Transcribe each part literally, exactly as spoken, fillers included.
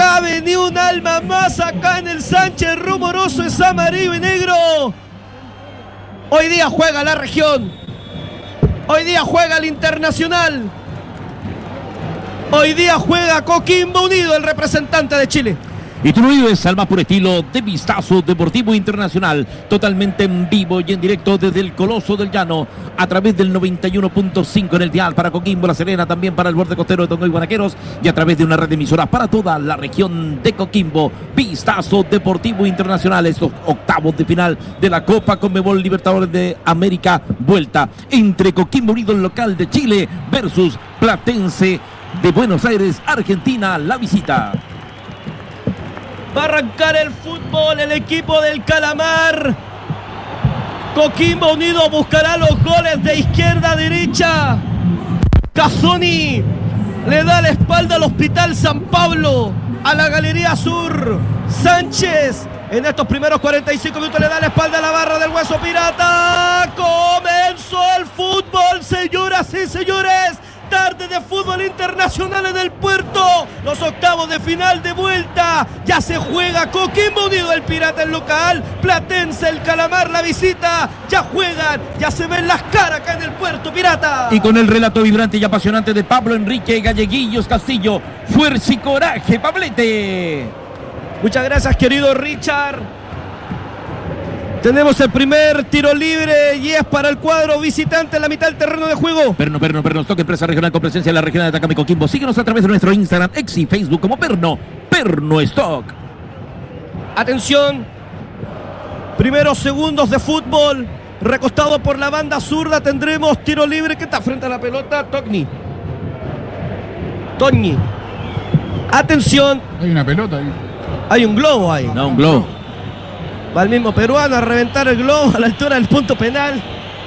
cabe ni un alma más acá en el Sánchez Rumoroso, es amarillo y negro. Hoy día juega la región, hoy día juega el Internacional, hoy día juega Coquimbo Unido, el representante de Chile. Y tú lo vives al más puro estilo de Vistazo Deportivo Internacional, totalmente en vivo y en directo desde el Coloso del Llano, a través del noventa y uno punto cinco en el dial para Coquimbo, La Serena, también para el borde costero de Tongoy, Guanaqueros, y a través de una red de emisoras para toda la región de Coquimbo. Vistazo Deportivo Internacional, estos octavos de final de la Copa Conmebol Libertadores de América, vuelta entre Coquimbo Unido, el local de Chile, versus Platense de Buenos Aires, Argentina, la visita. Va a arrancar el fútbol, el equipo del Calamar. Coquimbo Unido buscará los goles de izquierda a derecha. Cazzoni le da la espalda al Hospital San Pablo, a la Galería Sur. Sánchez en estos primeros cuarenta y cinco minutos le da la espalda a la barra del Hueso Pirata. Comenzó el fútbol, señoras y señores. Tarde de fútbol internacional en el Puerto. Los octavos de final de vuelta. Ya se juega Coquimbo Unido, el Pirata, el local. Platense, el Calamar, la visita. Ya juegan, ya se ven las caras acá en el Puerto, Pirata. Y con el relato vibrante y apasionante de Pablo Enrique Galleguillos Castillo. Fuerza y coraje, Pablete. Muchas gracias, querido Richard. Tenemos el primer tiro libre y es para el cuadro visitante en la mitad del terreno de juego. Perno, Perno, Perno, Stock, empresa regional con presencia en la región de Atacama y Coquimbo. Síguenos a través de nuestro Instagram, X y Facebook como Perno, Perno Stock. Atención, primeros segundos de fútbol, recostado por la banda zurda, tendremos tiro libre. ¿Qué está frente a la pelota? Togni. Toñi. Atención. Hay una pelota ahí. Hay un globo ahí. No, un globo. Va el mismo peruano a reventar el globo a la altura del punto penal.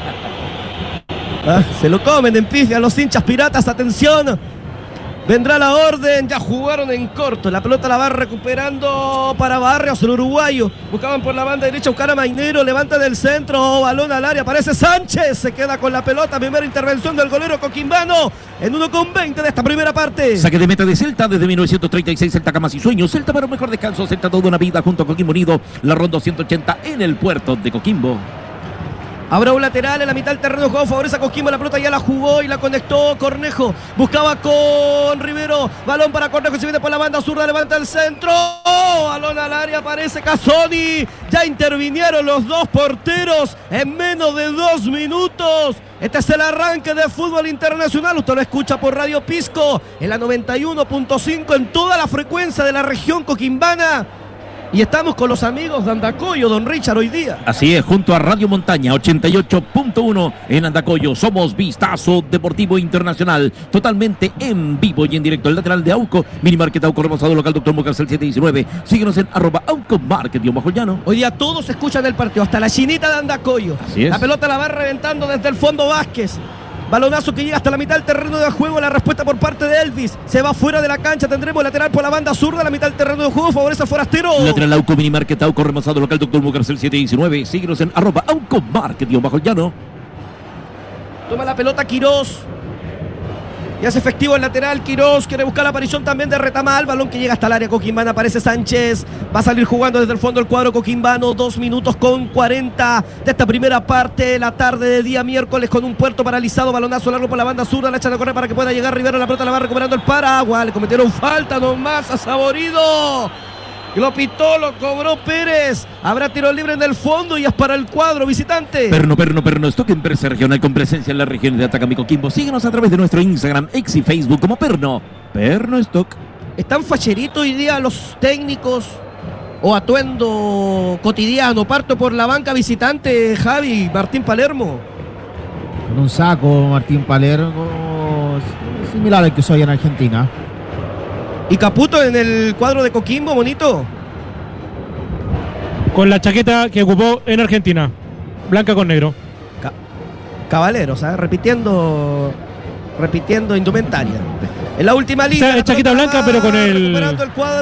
Ah, se lo comen en pifia a los hinchas piratas. Atención. Vendrá la orden. Ya jugaron en corto. La pelota la va recuperando para Barrios, el uruguayo. Buscaban por la banda derecha buscar a Mainero. Levanta del centro. Balón al área. Aparece Sánchez. Se queda con la pelota. Primera intervención del golero coquimbano. En uno con veinte de esta primera parte. Saque de meta de Celta desde mil novecientos treinta y seis. Celta, camas y sueños. Celta para un mejor descanso. Celta toda una vida junto a Coquimbo Unido. La ronda ciento ochenta en el puerto de Coquimbo. Habrá un lateral en la mitad del terreno de juego, favorece a Coquimbo, la pelota ya la jugó y la conectó Cornejo, buscaba con Rivero, balón para Cornejo, se viene por la banda zurda, levanta el centro, balón al área, aparece Cazzoni, ya intervinieron los dos porteros en menos de dos minutos. Este es el arranque de fútbol internacional, usted lo escucha por Radio Pisco, en la noventa y uno punto cinco, en toda la frecuencia de la región coquimbana. Y estamos con los amigos de Andacollo, don Richard, hoy día. Así es, junto a Radio Montaña, ochenta y ocho punto uno en Andacollo. Somos Vistazo Deportivo Internacional, totalmente en vivo y en directo. El lateral de Auco, Minimarket Auco, remozado local, Doctor Mocas, el siete diecinueve. Síguenos en arroba Auco Market, guión bajo llano. Hoy día todos escuchan el partido, hasta la chinita de Andacollo. Así es. La pelota la va reventando desde el fondo Vázquez. Balonazo que llega hasta la mitad del terreno de juego. La respuesta por parte de Elvis. Se va fuera de la cancha. Tendremos lateral por la banda zurda. La mitad del terreno de juego. Favorece a Forastero. Lateral Auco, Minimarket Auco, remozado local, Doctor Mocas, el siete diecinueve. Síguenos en arroba Auco Market, guión bajo llano. Toma la pelota Quirós. Y hace efectivo el lateral. Quirós quiere buscar la aparición también de Retamal. Balón que llega hasta el área coquimbana. Aparece Sánchez. Va a salir jugando desde el fondo el cuadro coquimbano. Dos minutos con cuarenta de esta primera parte. La tarde de día miércoles con un Puerto paralizado. Balonazo largo por la banda zurda. La echan a correr para que pueda llegar Rivero. La pelota la va recuperando el Paraguay. Le cometieron falta nomás a Saborido. Lo pitó, lo cobró Pérez. Habrá tiro libre en el fondo y es para el cuadro visitante. Perno, Perno, Perno Stock, empresa regional con presencia en la región de Atacama y Coquimbo. Síguenos a través de nuestro Instagram, X y Facebook como Perno, Perno Stock. Están facheritos hoy día los técnicos o atuendo cotidiano. Parto por la banca visitante, Javi, Martín Palermo. Con un saco, Martín Palermo, similar al que soy en Argentina. ¿Y Caputo en el cuadro de Coquimbo, bonito? Con la chaqueta que ocupó en Argentina, blanca con negro. Ca Caballeros, ¿eh? repitiendo repitiendo indumentaria. En la última línea. O sea, es chaqueta blanca, pero con el... Recuperando el cuadro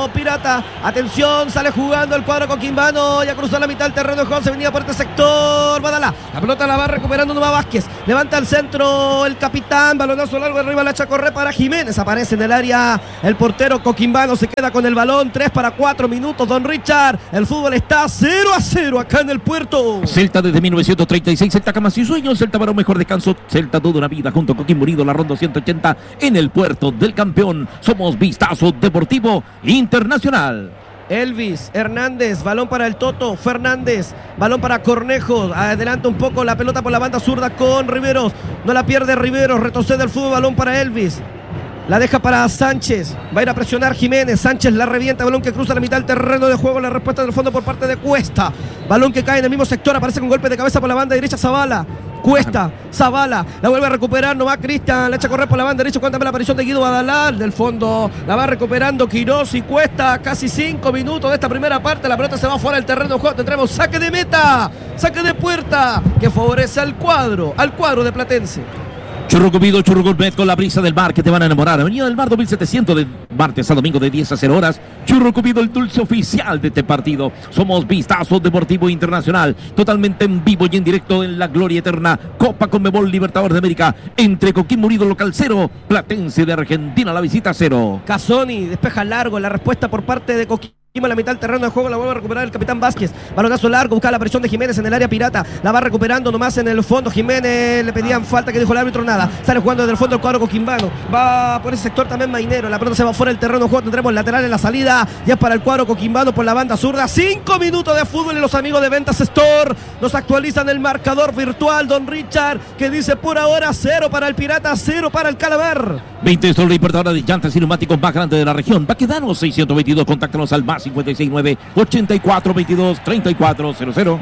cuadro pirata. Atención, sale jugando el cuadro coquimbano. Ya cruzó la mitad del terreno de juego. Se venía por este sector Badalá. La pelota la va recuperando Nueva Vázquez. Levanta al centro el capitán. Balonazo largo arriba, la echa a correr para Jiménez. Aparece en el área el portero coquimbano. Se queda con el balón. tres para cuatro minutos, don Richard. El fútbol está cero a cero acá en el puerto. Celta desde mil novecientos treinta y seis. Celta Camas y Sueños. Celta para un mejor descanso. Celta toda una vida junto a Coquimbo Unido. La ronda ciento ochenta en el puerto del campeón. Somos Vistazo Deportivo Internacional. Elvis Hernández, balón para el Toto Fernández, balón para Cornejo, adelanta un poco la pelota por la banda zurda con Riveros, no la pierde Riveros, retrocede el fútbol, balón para Elvis, la deja para Sánchez, va a ir a presionar Jiménez, Sánchez la revienta, balón que cruza la mitad del terreno de juego, la respuesta del fondo por parte de Cuesta, balón que cae en el mismo sector, aparece con golpe de cabeza por la banda derecha Zavala. Cuesta, Zavala, la vuelve a recuperar, no va Cristian, la echa a correr por la banda derecha, cuéntame la aparición de Guido Badalá, del fondo, la va recuperando Quirós y Cuesta, casi cinco minutos de esta primera parte, la pelota se va fuera del terreno de juego, tendremos saque de meta, saque de puerta, que favorece al cuadro, al cuadro de Platense. Churro Comido, Churro Gourmet con la brisa del mar que te van a enamorar. Avenida del Mar dos mil setecientos de martes a domingo de diez a cero horas. Churro Comido, el dulce oficial de este partido. Somos Vistazo Deportivo Internacional. Totalmente en vivo y en directo en la gloria eterna Copa Conmebol Libertadores de América. Entre Coquimbo Unido local cero, Platense de Argentina la visita cero. Casoni despeja largo, la respuesta por parte de Coquimbo. En la mitad del terreno de juego la vuelve a recuperar el capitán Vázquez. Balonazo largo, busca la presión de Jiménez en el área pirata. La va recuperando nomás en el fondo. Jiménez le pedían falta, que dijo el árbitro, nada. Sale jugando desde el fondo el cuadro coquimbano. Va por ese sector también Mainero. La pelota se va fuera del terreno de juego. Tendremos lateral en la salida. Ya es para el cuadro coquimbano por la banda zurda. Cinco minutos de fútbol y los amigos de Ventas Store nos actualizan el marcador virtual, don Richard, que dice por ahora cero para el Pirata, cero para el Calamar. veinte Sol, la importadora de llantas y neumáticos más grande de la región. Baquedano seiscientos veintidós. Contáctanos al más cincuenta y seis nueve ochenta y cuatro veintidós treinta y cuatro cero cero.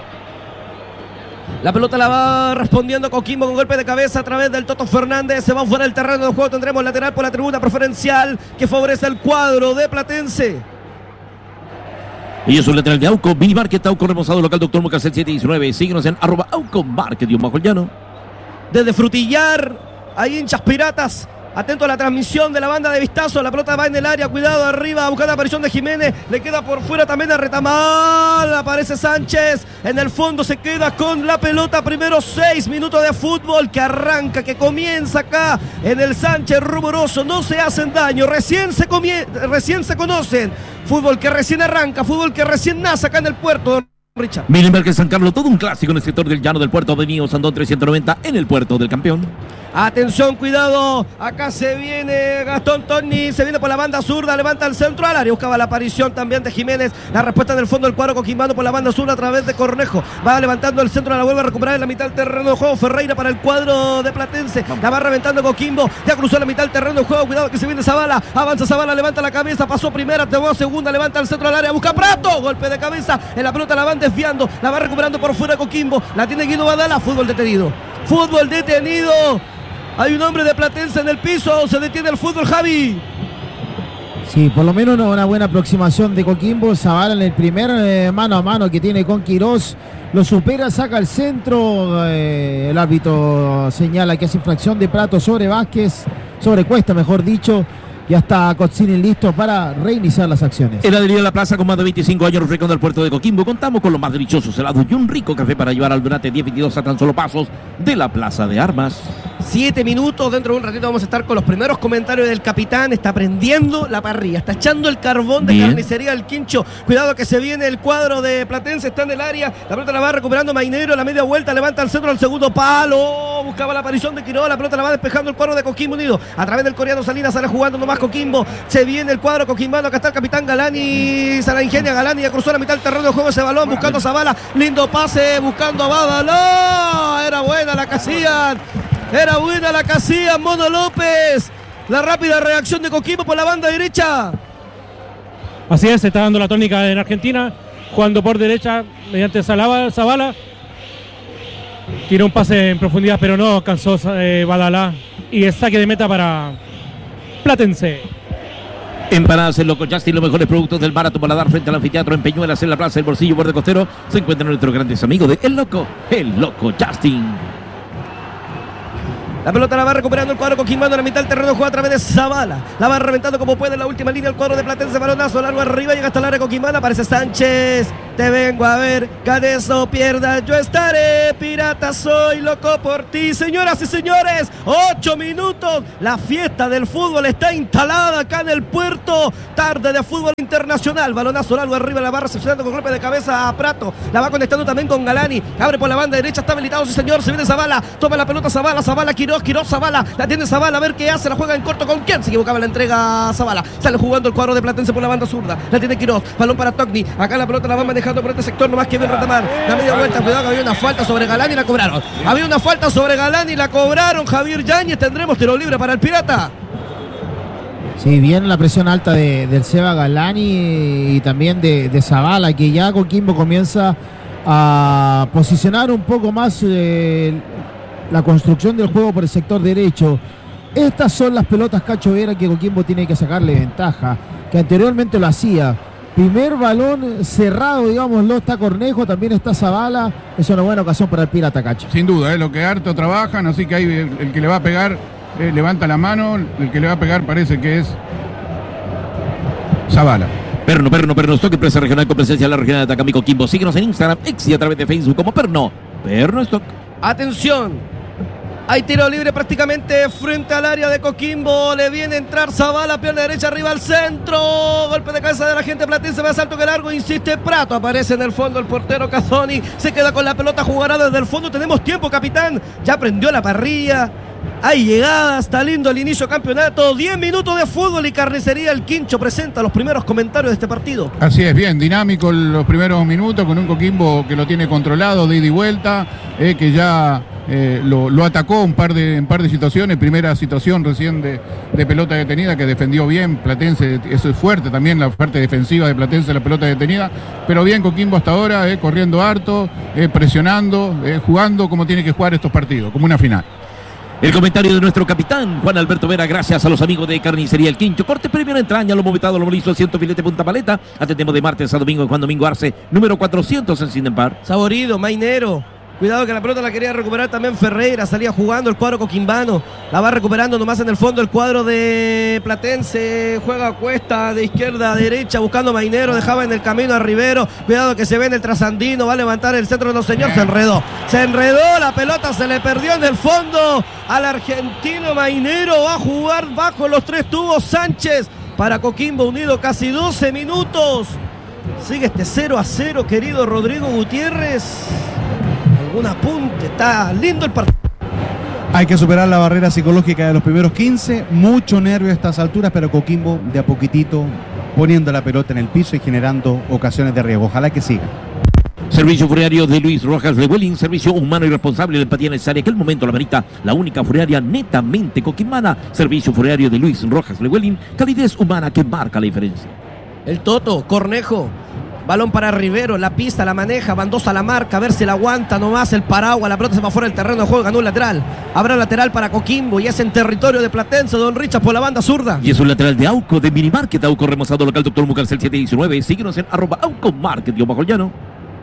La pelota la va respondiendo Coquimbo con golpe de cabeza a través del Toto Fernández. Se va fuera del terreno de juego. Tendremos lateral por la tribuna preferencial que favorece al cuadro de Platense. Y es un lateral de Auco, Mini Market, Auco remozado local, doctor Mocasel siete diecinueve. Síguenos en arroba Auco Market, Dios bajo el llano. Desde Frutillar, hay hinchas piratas. Atento a la transmisión de la banda de Vistazo. La pelota va en el área. Cuidado arriba. Buscando la aparición de Jiménez. Le queda por fuera también a Retamal. Aparece Sánchez. En el fondo se queda con la pelota. Primero seis minutos de fútbol que arranca, que comienza acá en el Sánchez Rumoroso. No se hacen daño. Recién se, comie- recién se conocen. Fútbol que recién arranca. Fútbol que recién nace acá en el puerto. Richard. Milenberg San Carlos, todo un clásico en el sector del llano del puerto Avenida Sandón trescientos noventa en el puerto del campeón. Atención, cuidado, acá se viene Gastón Toni, se viene por la banda zurda, levanta el centro al área, buscaba la aparición también de Jiménez, la respuesta del fondo del cuadro coquimbano por la banda zurda a través de Cornejo, va levantando el centro, la vuelve a recuperar en la mitad del terreno de juego, Ferreira para el cuadro de Platense, la va reventando Coquimbo, ya cruzó la mitad del terreno de juego, cuidado que se viene Zavala, avanza Zavala, levanta la cabeza, pasó primera, tomó segunda, levanta el centro al área, busca Prato, golpe de cabeza, en la pelota la van desviando, la va recuperando por fuera Coquimbo, la tiene Guido Badalá, fútbol detenido, fútbol detenido. Hay un hombre de Platense en el piso, se detiene el fútbol, Javi. Sí, por lo menos una, una buena aproximación de Coquimbo. Zavala en el primer eh, mano a mano que tiene con Quirós, lo supera, saca el centro, eh, el árbitro señala que es infracción de Prato sobre Vázquez, sobre Cuesta mejor dicho. Ya está Cozzini listo para reiniciar las acciones. Heladería de la Plaza con más de veinticinco años refrescando el puerto de Coquimbo. Contamos con los más deliciosos helados y un rico café para llevar al Durante diez veintidós a tan solo pasos de la Plaza de Armas. Siete minutos, dentro de un ratito vamos a estar con los primeros comentarios del capitán. Está prendiendo la parrilla, está echando el carbón de Bien. Carnicería El Quincho. Cuidado que se viene el cuadro de Platense, está en el área. La pelota la va recuperando Mainero, la media vuelta, levanta al centro al segundo palo. Buscaba la aparición de Quiroga, la pelota la va despejando el cuadro de Coquimbo Unido. A través del coreano Salinas sale jugando nomás Coquimbo. Se viene el cuadro coquimbano, acá está el capitán Galani. Se la ingenia Galani, ya cruzó la mitad del terreno de juego ese balón, buscando a Zavala. Lindo pase, buscando a Badalá. Era buena la casilla. Era buena la casilla, Mono López. La rápida reacción de Coquimbo por la banda derecha. Así es, se está dando la tónica en Argentina, jugando por derecha mediante Zalaba- Zavala. Tiró un pase en profundidad, pero no alcanzó eh, Badalá. Y el saque de meta para Platense. Empanadas El Loco Justin, los mejores productos del mar a tu paladar frente al anfiteatro en Peñuelas, en la plaza del Bolsillo, borde costero. Se encuentran nuestros grandes amigos de El Loco, El Loco Justin. La pelota la va recuperando el cuadro coquimbano en la mitad del terreno, juega a través de Zavala. La va reventando como puede en la última línea el cuadro de Platense. Balonazo largo arriba, llega hasta el área coquimbana. Aparece Sánchez. Te vengo a ver, ganes o pierdas, yo estaré. Pirata, soy loco por ti. Señoras y señores, ocho minutos. La fiesta del fútbol está instalada acá en el puerto. Tarde de fútbol internacional. Balonazo largo arriba, la va recepcionando con golpe de cabeza a Prato. La va conectando también con Galani. Abre por la banda derecha, está habilitado, sí señor. Se viene Zavala, toma la pelota Zavala, Zavala, Quiroz, Quiroz, Zavala. La tiene Zavala, a ver qué hace. La juega en corto con quién. Se equivocaba la entrega Zavala. Sale jugando el cuadro de Platense por la banda zurda. La tiene Quiroz. Balón para Togni. Acá la pelota la va manejando por este sector, nomás que bien retomar. La media vuelta, cuidado que había una falta sobre Galani y la cobraron. Había una falta sobre Galani y la cobraron. Javier Yáñez, tendremos tiro libre para el Pirata. Sí, bien la presión alta de, del Seba Galani y también de, de Zavala, que ya Coquimbo comienza a posicionar un poco más eh, la construcción del juego por el sector derecho. Estas son las pelotas Cacho Vera que Coquimbo tiene que sacarle ventaja, que anteriormente lo hacía. Primer balón cerrado, digámoslo, está Cornejo, también está Zavala. Es una buena ocasión para el Pirata, Cacho. Sin duda, es lo que harto trabajan, así que ahí el, el que le va a pegar eh, levanta la mano, el que le va a pegar parece que es Zavala. Perno, Perno, Perno Stock, empresa regional con presencia en la regional de Atacama y Coquimbo. Síguenos en Instagram, X y a través de Facebook como Perno, Perno Stock. Atención. Hay tiro libre prácticamente frente al área de Coquimbo. Le viene a entrar Zavala, pierna derecha arriba al centro. Golpe de cabeza de la gente platense, más alto que largo, insiste Prato. Aparece en el fondo el portero Cazzoni. Se queda con la pelota, jugará desde el fondo. Tenemos tiempo, capitán. Ya prendió la parrilla. Hay llegadas, está lindo el inicio del campeonato. diez minutos de fútbol y Carnicería El Quincho presenta los primeros comentarios de este partido. Así es, bien, dinámico los primeros minutos con un Coquimbo que lo tiene controlado de ida y vuelta, eh, que ya eh, lo, lo atacó un par de, un par de situaciones. Primera situación recién de, de pelota detenida que defendió bien Platense, eso es fuerte también la parte defensiva de Platense, la pelota detenida, pero bien Coquimbo hasta ahora, eh, corriendo harto, eh, presionando, eh, jugando como tiene que jugar estos partidos, como una final. El comentario de nuestro capitán, Juan Alberto Vera, gracias a los amigos de Carnicería El Quincho. Corte premio en entraña, lo movetado, lo molizo, asiento, filete, punta paleta. Atendemos de martes a domingo en Juan Domingo Arce, número cuatrocientos en Sindempar. Saborido, Mainero. Cuidado que la pelota la quería recuperar también Ferreira. Salía jugando el cuadro coquimbano. La va recuperando nomás en el fondo el cuadro de Platense. Juega Cuesta de izquierda a derecha buscando Mainero. Dejaba en el camino a Rivero. Cuidado que se ve en el trasandino. Va a levantar el centro. No, señor. Se enredó. Se enredó. La pelota se le perdió en el fondo al argentino Mainero. Va a jugar bajo los tres tubos Sánchez para Coquimbo Unido. Casi doce minutos. Sigue este cero a cero, querido Rodrigo Gutiérrez. Un apunte, está lindo el partido. Hay que superar la barrera psicológica de los primeros quince, mucho nervio a estas alturas, pero Coquimbo de a poquitito poniendo la pelota en el piso y generando ocasiones de riesgo. Ojalá que siga. Servicio funerario de Luis Rojas de Welling, servicio humano y responsable, la empatía necesaria que el momento la merita, la única funeraria netamente coquimbana. Servicio funerario de Luis Rojas de Welling, calidez humana que marca la diferencia. El Toto, Cornejo. Balón para Rivero, la pista, la maneja, Bandosa la marca, a ver si la aguanta nomás el paraguas, la pelota se va fuera del terreno de juego, ganó un lateral. Habrá lateral para Coquimbo y es en territorio de Platense, Don Richard por la banda zurda. Y es un lateral de Auco, de Minimarket, Auco remozado local, doctor Mucarcel siete diecinueve. Síguenos en arroba Auco Market, yo bajo el llano.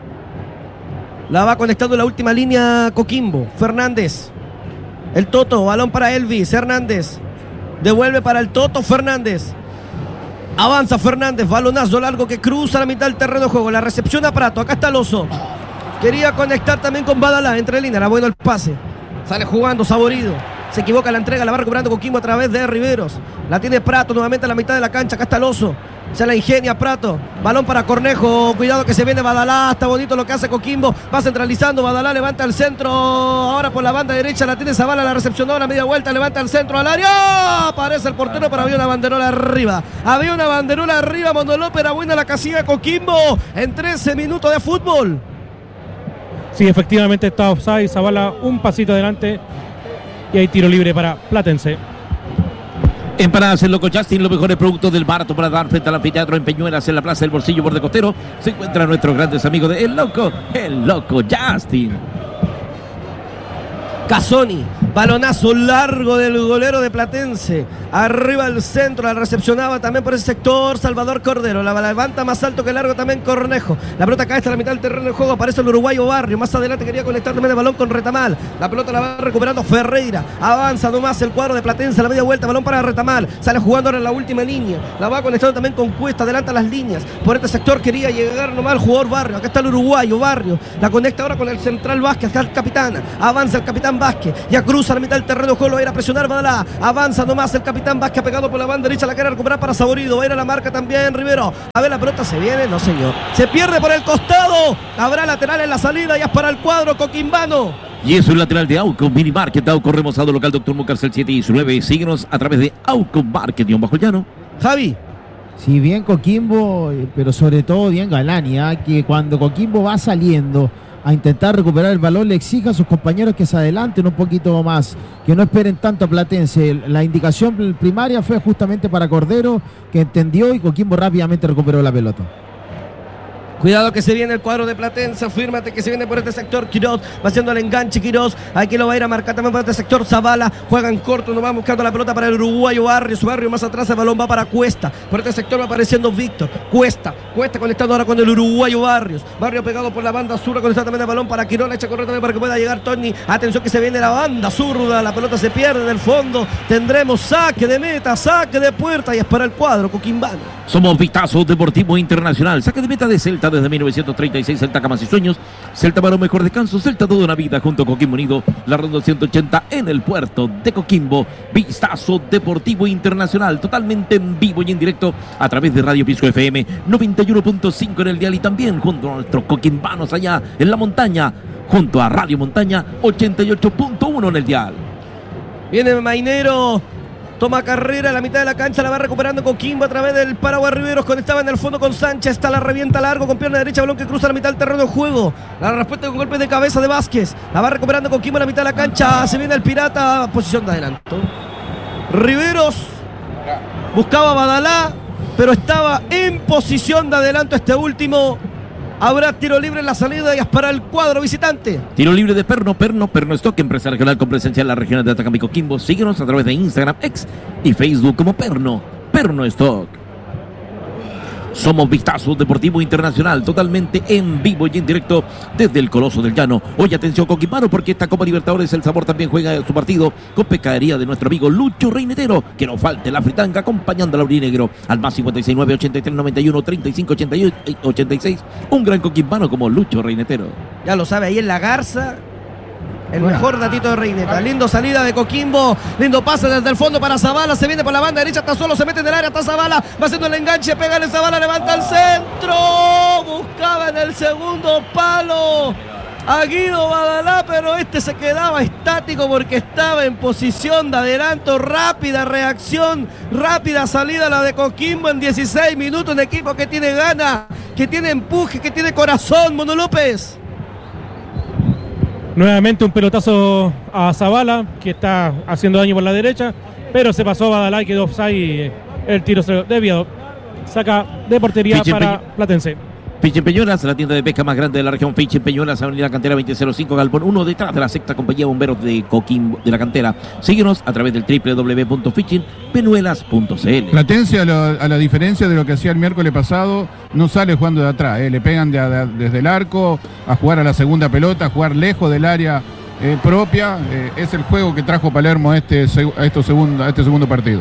La va conectando la última línea Coquimbo, Fernández. El Toto, balón para Elvis, Hernández. Devuelve para el Toto, Fernández. Avanza Fernández, balonazo largo que cruza la mitad del terreno de juego. La recepción a Prato, acá está el Oso. Quería conectar también con Badalá, entre líneas, era bueno el pase. Sale jugando, Saborido. Se equivoca la entrega, la va recuperando Coquimbo a través de Riveros. La tiene Prato nuevamente a la mitad de la cancha, acá está el Oso. Se la ingenia Prato. Balón para Cornejo. Cuidado que se viene Badalá. Está bonito lo que hace Coquimbo. Va centralizando. Badalá levanta el centro. Ahora por la banda derecha la tiene Zavala. La recepcionó. La media vuelta. Levanta el centro al área. Aparece el portero, pero había una banderola arriba. Había una banderola arriba. Mondolópez era buena la casilla de Coquimbo. En trece minutos de fútbol. Sí, efectivamente está offside. Zavala un pasito adelante. Y hay tiro libre para Platense. Empanadas El Loco Justin, los mejores productos del barato para dar frente al anfiteatro en Peñuelas, en la Plaza del Bolsillo, Borde Costero. Se encuentran nuestros grandes amigos de El Loco, El Loco Justin. Cazzoni Balonazo largo del golero de Platense. Arriba el centro, la recepcionaba también por ese sector Salvador Cordero. La levanta más alto que largo también Cornejo. La pelota cae hasta la mitad del terreno de juego. Aparece el uruguayo Barrio. Más adelante quería conectar también el balón con Retamal. La pelota la va recuperando Ferreira. Avanza nomás el cuadro de Platense. A la media vuelta, balón para Retamal. Sale jugando ahora en la última línea. La va conectando también con Cuesta. Adelanta las líneas. Por este sector quería llegar nomás el jugador Barrio. Acá está el uruguayo Barrio. La conecta ahora con el central Vázquez. Acá el capitán. Avanza el capitán Vázquez. Ya cruza la mitad del terreno de juego. Va a ir a presionar Badalá. Avanza nomás el capitán Vázquez pegado por la banda derecha. La quiere recuperar para Saborido. Va a ir a la marca también Rivero. A ver, la pelota se viene. No, señor. Se pierde por el costado. Habrá lateral en la salida. Ya es para el cuadro coquimbano. Y eso es lateral de Auco Mini Market, Auco remozado local Doctor Mucarcel siete diecinueve. Síguenos a través de Auco Market, bajo el llano. Javi. Sí, bien Coquimbo, pero sobre todo bien Galani, ¿eh? Que cuando Coquimbo va saliendo a intentar recuperar el balón, le exige a sus compañeros que se adelanten un poquito más, que no esperen tanto a Platense. La indicación primaria fue justamente para Cordero, que entendió, y Coquimbo rápidamente recuperó la pelota. Cuidado que se viene el cuadro de Platense, fírmate que se viene por este sector Quirós, va haciendo el enganche Quirós, aquí lo va a ir a marcar también por este sector Zavala, juega en corto, nos va buscando la pelota para el uruguayo Barrio, su Barrio más atrás, el balón va para Cuesta, por este sector va apareciendo Víctor, Cuesta, Cuesta conectando ahora con el uruguayo Barrios, Barrio pegado por la banda zurda, conectando también el balón para Quirós, la echa correr también para que pueda llegar Tony, atención que se viene la banda zurda, la pelota se pierde en el fondo, tendremos saque de meta, saque de puerta y es para el cuadro coquimbano. Somos Vistazo Deportivo Internacional, saque de meta de Celta desde mil novecientos treinta y seis, Celta Camas y Sueños, Celta para un mejor descanso, Celta toda una vida junto a Coquimbo Unido, la ronda ciento ochenta en el puerto de Coquimbo. Vistazo Deportivo Internacional, totalmente en vivo y en directo a través de Radio Pisco F M noventa y uno punto cinco en el dial y también junto a nuestros coquimbanos allá en la montaña, junto a Radio Montaña ochenta y ocho punto uno en el dial. Viene Mainero. Toma carrera a la mitad de la cancha, la va recuperando Coquimbo a través del Paraguay Riveros, conectaba en el fondo con Sánchez, está la revienta largo con pierna derecha, balón que cruza la mitad del terreno de juego, la respuesta con golpe de cabeza de Vázquez, la va recuperando Coquimbo a la mitad de la cancha, se viene el Pirata, posición de adelanto. Riveros buscaba a Badalá, pero estaba en posición de adelanto este último. Habrá tiro libre en la salida y es para el cuadro visitante. Tiro libre de Perno, Perno, Perno Stock, empresa regional con presencia en las regiones de Atacama y Coquimbo. Síguenos a través de Instagram, X y Facebook como Perno, Perno Stock. Somos Vistazo Deportivo Internacional, totalmente en vivo y en directo desde el Coloso del Llano. Hoy atención Coquimano, porque esta Copa Libertadores El Sabor también juega su partido con pescadería de nuestro amigo Lucho Reinetero. Que no falte la fritanga acompañando al aurinegro al más cincuenta y seis nueve ochenta y tres noventa y uno treinta y cinco ochenta y seis. Un gran coquimbano como Lucho Reinetero. Ya lo sabe, ahí en La Garza. El mejor datito de Reineta. Lindo salida de Coquimbo. Lindo pase desde el fondo para Zavala. Se viene por la banda derecha. Está solo. Se mete en el área. Está Zavala. Va haciendo el enganche. Pega en Zavala. Levanta el centro. Buscaba en el segundo palo a Guido Badalá. Pero este se quedaba estático porque estaba en posición de adelanto. Rápida reacción. Rápida salida la de Coquimbo en dieciséis minutos. Un equipo que tiene ganas. Que tiene empuje. Que tiene corazón. Mono López. Nuevamente un pelotazo a Zavala, que está haciendo daño por la derecha, pero se pasó a Badalá y quedó offside y el tiro se desviado. Saca de portería Fiche para Peñu Platense. Fiche Peñuelas, la tienda de pesca más grande de la región. Fiche Peñuelas, Avenida Cantera veinte cero cinco, Galpón uno, detrás de la sexta compañía bomberos de Coquimbo, de la Cantera. Síguenos a través del doble u doble u doble u punto fishing peñuelas punto c l. Platense, a la, a la diferencia de lo que hacía el miércoles pasado, no sale jugando de atrás, eh. le pegan de, de, desde el arco a jugar a la segunda pelota, a jugar lejos del área eh, propia. Eh, es el juego que trajo Palermo a este, a este, segundo, a este segundo partido.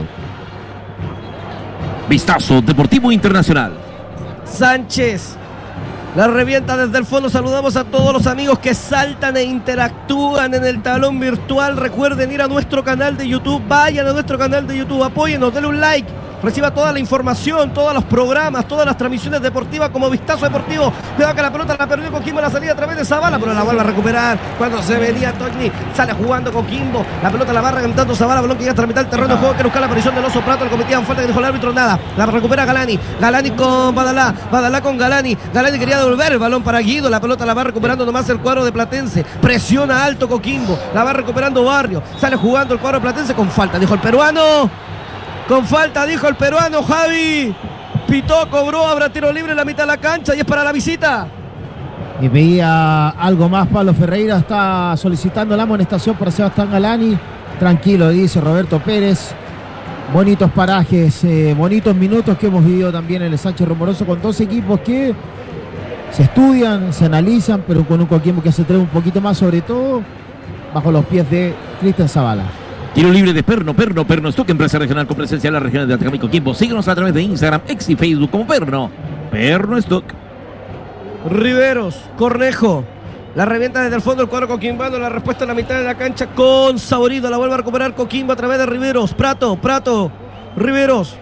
Vistazo Deportivo Internacional. Sánchez la revienta desde el fondo. Saludamos a todos los amigos que saltan e interactúan en el tablón virtual. Recuerden ir a nuestro canal de YouTube. Vayan a nuestro canal de YouTube. Apóyennos, denle un like. Reciba toda la información, todos los programas, todas las transmisiones deportivas como Vistazo Deportivo. Cuidado que la pelota la perdió Coquimbo en la salida a través de Zavala, pero la vuelve a recuperar cuando se venía Togni. Sale jugando Coquimbo. La pelota la va reventando Zavala, balón que ya está a mitad del terreno de juego. Que busca la aparición del Oso Prato. Le cometían falta que dijo el árbitro, nada. La recupera Galani. Galani con Badalá. Badalá con Galani. Galani quería devolver el balón para Guido. La pelota la va recuperando nomás el cuadro de Platense. Presiona alto Coquimbo. La va recuperando Barrio. Sale jugando el cuadro de Platense con falta, dijo el peruano. Con falta, dijo el peruano, Javi. Pitó, cobró, habrá tiro libre en la mitad de la cancha y es para la visita. Y veía algo más. Pablo Ferreira está solicitando la amonestación para Sebastián Galani. Tranquilo, dice Roberto Pérez. Bonitos parajes, eh, bonitos minutos que hemos vivido también en el Sánchez Rumoroso con dos equipos que se estudian, se analizan, pero con un Coquimbo que se atreve un poquito más, sobre todo bajo los pies de Cristian Zavala. Tiro libre de Perno, Perno, Perno Stock, empresa regional con presencia en las regiones de Atacama y Coquimbo. Síguenos a través de Instagram, X y Facebook como Perno, Perno Stock. Riveros, Cornejo. La revienta desde el fondo el cuadro coquimbano. La respuesta en la mitad de la cancha con Saborido. La vuelve a recuperar Coquimbo a través de Riveros. Prato, Prato, Riveros.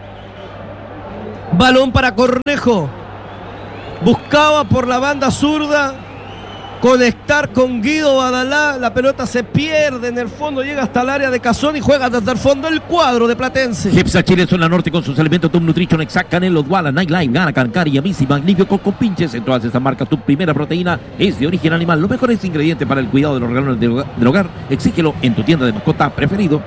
Balón para Cornejo. Buscaba por la banda zurda conectar con Guido Badalá. La pelota se pierde en el fondo, llega hasta el área de Cazón y juega desde el fondo el cuadro de Platense. Hepsa Chile, zona norte con sus alimentos Top Nutrition, Exact, Canelo, Duala, Nightline, Gana, Cancari, Yamisi, Magnífico, Coco Pinches. En todas estas marcas, tu primera proteína es de origen animal. Los mejores ingredientes para el cuidado de los galones del hogar. Exígelo en tu tienda de mascota preferido.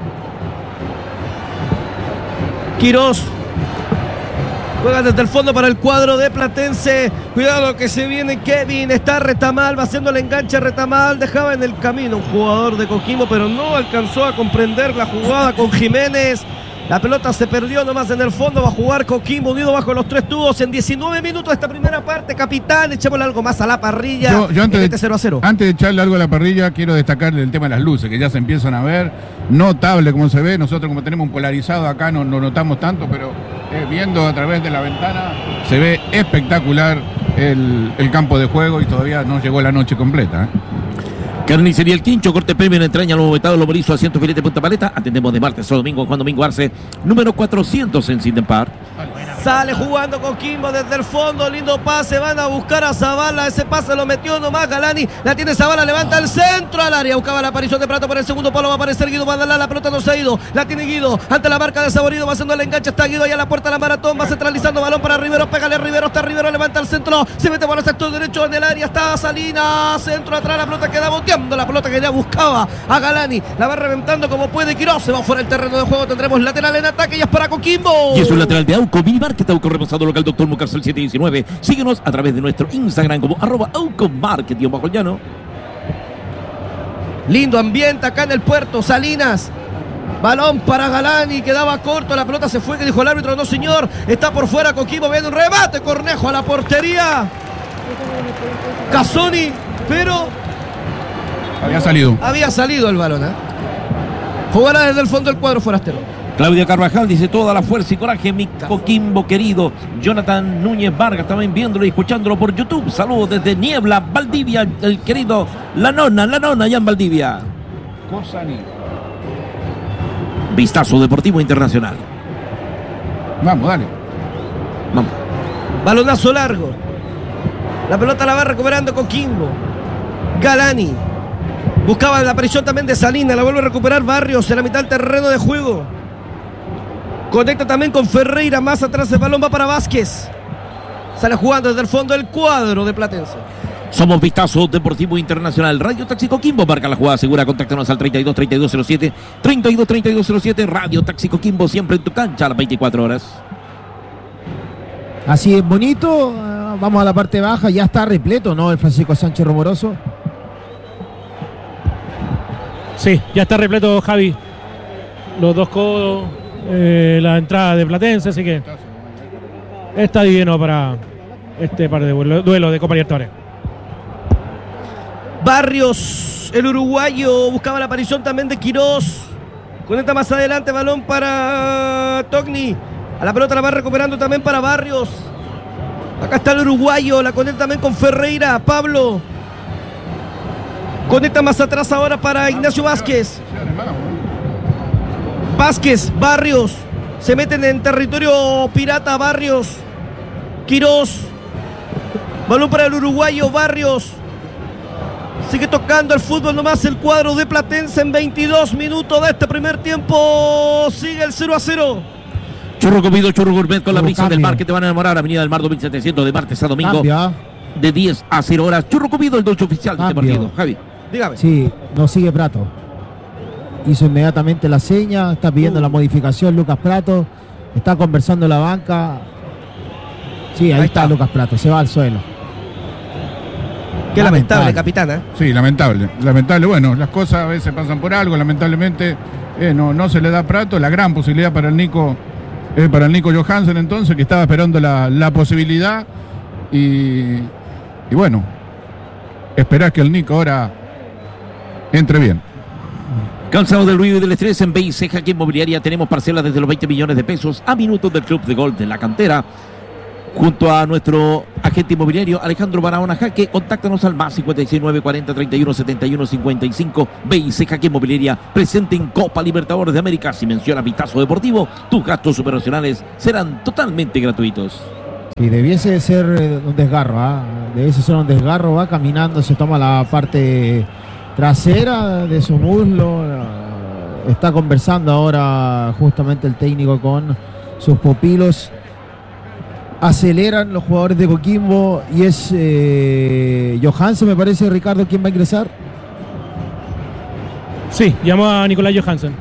Quirós juega desde el fondo para el cuadro de Platense. Cuidado que se viene Kevin. Está Retamal, va haciendo el enganche Retamal. Dejaba en el camino un jugador de Coquimbo, pero no alcanzó a comprender la jugada con Jiménez. La pelota se perdió nomás en el fondo. Va a jugar Coquimbo Unido bajo los tres tubos en diecinueve minutos de esta primera parte. Capitán, echémosle algo más a la parrilla. Yo, yo antes, en este cero a cero. Antes de echarle algo a la parrilla, quiero destacar el tema de las luces, que ya se empiezan a ver. Notable como se ve. Nosotros, como tenemos un polarizado acá, no lo notamos tanto, pero eh, viendo a través de la ventana, se ve espectacular el, el campo de juego y todavía no llegó la noche completa, ¿eh? Carnicería El Quincho, corte premio en entraña, lomo vetado, lombrizo, asiento, filete, punta paleta. Atendemos de martes a domingo, Juan Domingo Arce, número cuatrocientos en Sinden Park. Sale jugando Coquimbo desde el fondo, lindo pase, van a buscar a Zavala, ese pase lo metió nomás Galani, la tiene Zavala, levanta el centro al área, buscaba la aparición de Prato por el segundo palo, va a aparecer Guido Badalá, la pelota no se ha ido, la tiene Guido, ante la marca de Saborido, va haciendo el enganche, está Guido ahí a la puerta de la maratón, va centralizando balón para Rivero, pégale Rivero, está Rivero, levanta el centro, se mete por el sector derecho en el área, está Salinas, centro atrás, la pelota queda boteando, la pelota que ya buscaba a Galani, la va reventando como puede Quirós, se va fuera el terreno de juego, tendremos lateral en ataque y es para Coquimbo. Y es un lateral de Auco, Mini Market, Auco Reposado Local, Doctor Mucarcel siete diecinueve. Síguenos a través de nuestro Instagram como arroba Auco Market, bajo el llano. Lindo ambiente acá en el puerto, Salinas. Balón para Galani, quedaba corto, la pelota se fue, que dijo el árbitro, no señor, está por fuera Coquimbo, viene un remate, Cornejo a la portería. Casoni, pero había salido. Había salido el balón, ¿eh? Jugará desde el fondo del cuadro forastero. Claudia Carvajal dice toda la fuerza y coraje, mi Coquimbo querido. Jonathan Núñez Vargas también viéndolo y escuchándolo por YouTube. Saludos desde Niebla, Valdivia, el querido La Nona, La Nona allá en Valdivia. Cosani. Vistazo Deportivo Internacional. Vamos, dale. Vamos. Balonazo largo. La pelota la va recuperando Coquimbo. Galani. Buscaba la aparición también de Salinas. La vuelve a recuperar Barrios en la mitad del terreno de juego. Conecta también con Ferreira. Más atrás el balón va para Vázquez. Sale jugando desde el fondo del cuadro de Platense. Somos Vistazo Deportivo Internacional. Radio Taxi Coquimbo marca la jugada segura. Contáctanos al treinta y dos, treinta y dos cero siete, treinta y dos, treinta y dos cero siete. Radio Taxi Coquimbo siempre en tu cancha a las veinticuatro horas. Así es, bonito. Vamos a la parte baja. Ya está repleto, ¿no? El Francisco Sánchez Rumoroso. Sí, ya está repleto, Javi. Los dos codos, eh, la entrada de Platense, así que está lleno para este par de duelos de Copa Libertadores. Barrios, el uruguayo, buscaba la aparición también de Quirós. Conecta más adelante, balón para Togni. A la pelota la va recuperando también para Barrios. Acá está el uruguayo, la conecta también con Ferreira, Pablo. Conecta más atrás ahora para Ignacio Vázquez. Vázquez, Barrios. Se meten en territorio pirata, Barrios. Quirós. Balón para el uruguayo, Barrios. Sigue tocando el fútbol nomás el cuadro de Platense en veintidós minutos de este primer tiempo. Sigue el cero a cero. Churro comido, churro gourmet con la Churro brisa cambio. del mar que te van a enamorar. Avenida del Mar dos mil setecientos de martes a domingo. Cambia. De diez a cero horas. Churro comido, el dolce oficial de este Cambio. partido. Javi. Dígame. Sí, no sigue Prato. Hizo inmediatamente la seña, está pidiendo Uh. la modificación Lucas Prato, está conversando en la banca. Sí, ahí, Ahí está. está. Lucas Prato, se va al suelo. Qué lamentable, capitana. Sí, lamentable, lamentable. Bueno, las cosas a veces pasan por algo, lamentablemente eh, no, no se le da Prato. La gran posibilidad para el Nico, eh, para el Nico Johansen entonces, que estaba esperando la, la posibilidad. Y, y bueno, esperás que el Nico ahora entre bien. Cansado del ruido y del estrés, en B I C Jaque Inmobiliaria tenemos parcelas desde los veinte millones de pesos a minutos del Club de Golf de la Cantera. Junto a nuestro agente inmobiliario Alejandro Barahona Jaque, contáctanos al más cincuenta y seis, nueve cuarenta, treinta y uno, setenta y uno, cincuenta y cinco. B I C Jaque Inmobiliaria, presente en Copa Libertadores de América. Si menciona Vistazo Deportivo, tus gastos operacionales serán totalmente gratuitos. Y debiese ser un desgarro, ¿ah? Debiese ser un desgarro, va caminando, se toma la parte trasera de su muslo. Está conversando ahora justamente el técnico con sus pupilos. Aceleran los jugadores de Coquimbo y es eh, Johansen, me parece, Ricardo, ¿quién va a ingresar? Sí, llamo a Nicolás Johansen.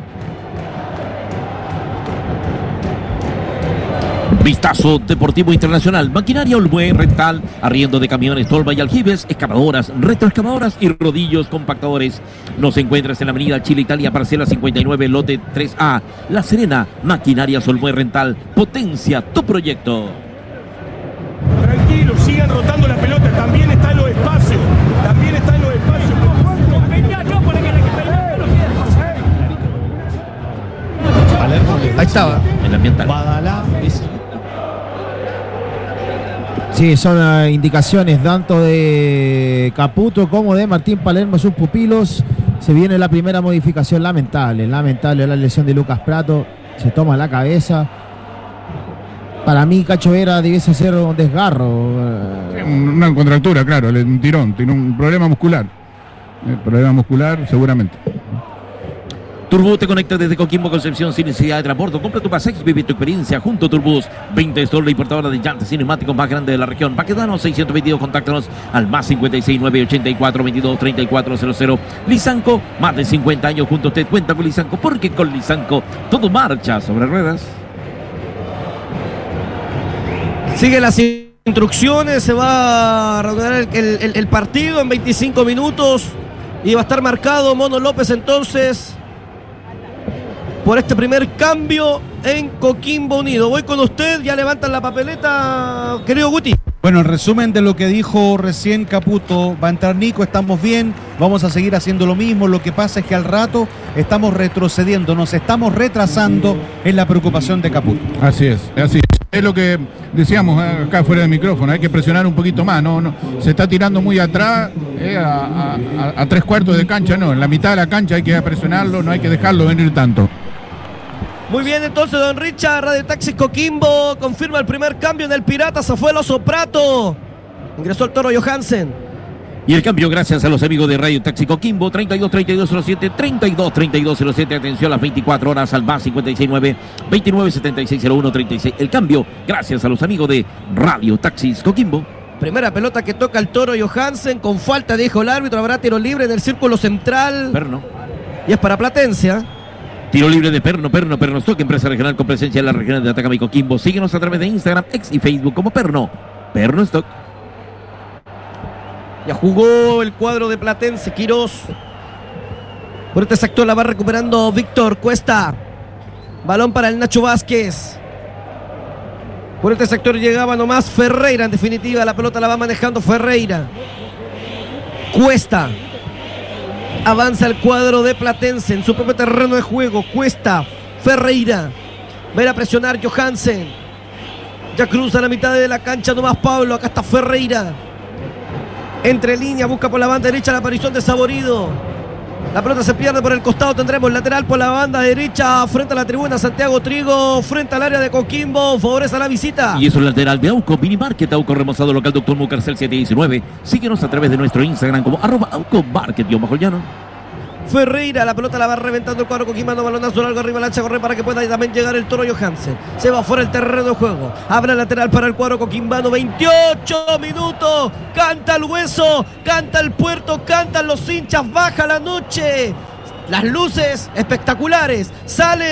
Vistazo Deportivo Internacional, maquinaria Olmué, rental, arriendo de camiones, tolva y aljibes, excavadoras, retroexcavadoras y rodillos compactadores. Nos encuentras en la avenida Chile, Italia, parcela cincuenta y nueve, lote tres A. La Serena, maquinaria Olmué Rental, potencia tu proyecto. Tranquilo, sigan rotando la pelota, también está en los espacios, también está en los espacios. Ahí estaba. En la ambiental. Badalá. Sí, son uh, indicaciones tanto de Caputo como de Martín Palermo, sus pupilos. Se viene la primera modificación, lamentable, lamentable la lesión de Lucas Prato. Se toma la cabeza. Para mí, Cacho Vera debiese ser un desgarro. Sí, una contractura, claro, un tirón, tiene un problema muscular. Un problema muscular, seguramente. Turbus te conecta desde Coquimbo, Concepción sin necesidad de transporte. Compra tu pasaje y vive tu experiencia junto a Turbus. veinte store, la importadora de llantas y neumáticos más grande de la región. Baquedano seiscientos veintidós, contáctanos al más cincuenta y seis, nueve ochenta y cuatro, veintidós, treinta y cuatro cero cero. Lisanco, más de cincuenta años junto a usted. Cuenta con Lisanco, porque con Lisanco todo marcha sobre ruedas. Sigue las instrucciones, se va a reanudar el, el, el partido en veinticinco minutos y va a estar marcado Mono López entonces por este primer cambio en Coquimbo Unido. Voy con usted, ya levantan la papeleta, querido Guti. Bueno, en resumen de lo que dijo recién Caputo, va a entrar Nico, estamos bien, vamos a seguir haciendo lo mismo. Lo que pasa es que al rato estamos retrocediendo, nos estamos retrasando en la preocupación de Caputo. Así es, así es. Es lo que decíamos acá fuera del micrófono, hay que presionar un poquito más, no, no se está tirando muy atrás, eh, a, a, a, a tres cuartos de cancha, no, en la mitad de la cancha hay que presionarlo, no hay que dejarlo venir tanto. Muy bien, entonces, don Richard, Radio Taxis Coquimbo confirma el primer cambio en el Pirata. Se fue el Oso Prato. Ingresó el Toro Johansen. Y el cambio gracias a los amigos de Radio Taxi Coquimbo, treinta y dos, treinta y dos cero siete, treinta y dos, treinta y dos cero siete. Atención, a las veinticuatro horas al más cincuenta y seis, nueve veintinueve, setenta y seis, cero uno, treinta y seis. El cambio gracias a los amigos de Radio Taxis Coquimbo. Primera pelota que toca el Toro Johansen. Con falta, dijo el árbitro. Habrá tiro libre en el círculo central. Perno. Y es para Platense. Tiro libre de Perno, Perno, Perno Stock, empresa regional con presencia en la regional de Atacama y Coquimbo. Síguenos a través de Instagram, X y Facebook como Perno, Perno Stock. Ya jugó el cuadro de Platense, Quirós. Por este sector la va recuperando Víctor Cuesta. Balón para el Nacho Vázquez. Por este sector llegaba nomás Ferreira, en definitiva. La pelota la va manejando Ferreira. Cuesta. Avanza el cuadro de Platense en su propio terreno de juego. Cuesta, Ferreira. Va a ir a presionar Johansen. Ya cruza la mitad de la cancha nomás Pablo. Acá está Ferreira. Entre línea, busca por la banda derecha la aparición de Saborido. La pelota se pierde por el costado. Tendremos lateral por la banda derecha. Frente a la tribuna Santiago Trigo. Frente al área de Coquimbo. Favorece a la visita. Y eso es el lateral de Auco Mini Market. Auco remozado local Doctor Mucarcel siete diecinueve. Síguenos a través de nuestro Instagram como arroba Auco Market. Bajo llano. Ferreira, la pelota la va reventando el cuadro coquimbano, balonazo largo arriba, lancha corre para que pueda también llegar el Toro Johansen. Se va fuera el terreno de juego. Habrá lateral para el cuadro coquimbano. veintiocho minutos. Canta el Hueso, canta el Puerto, cantan los hinchas. Baja la noche. Las luces espectaculares salen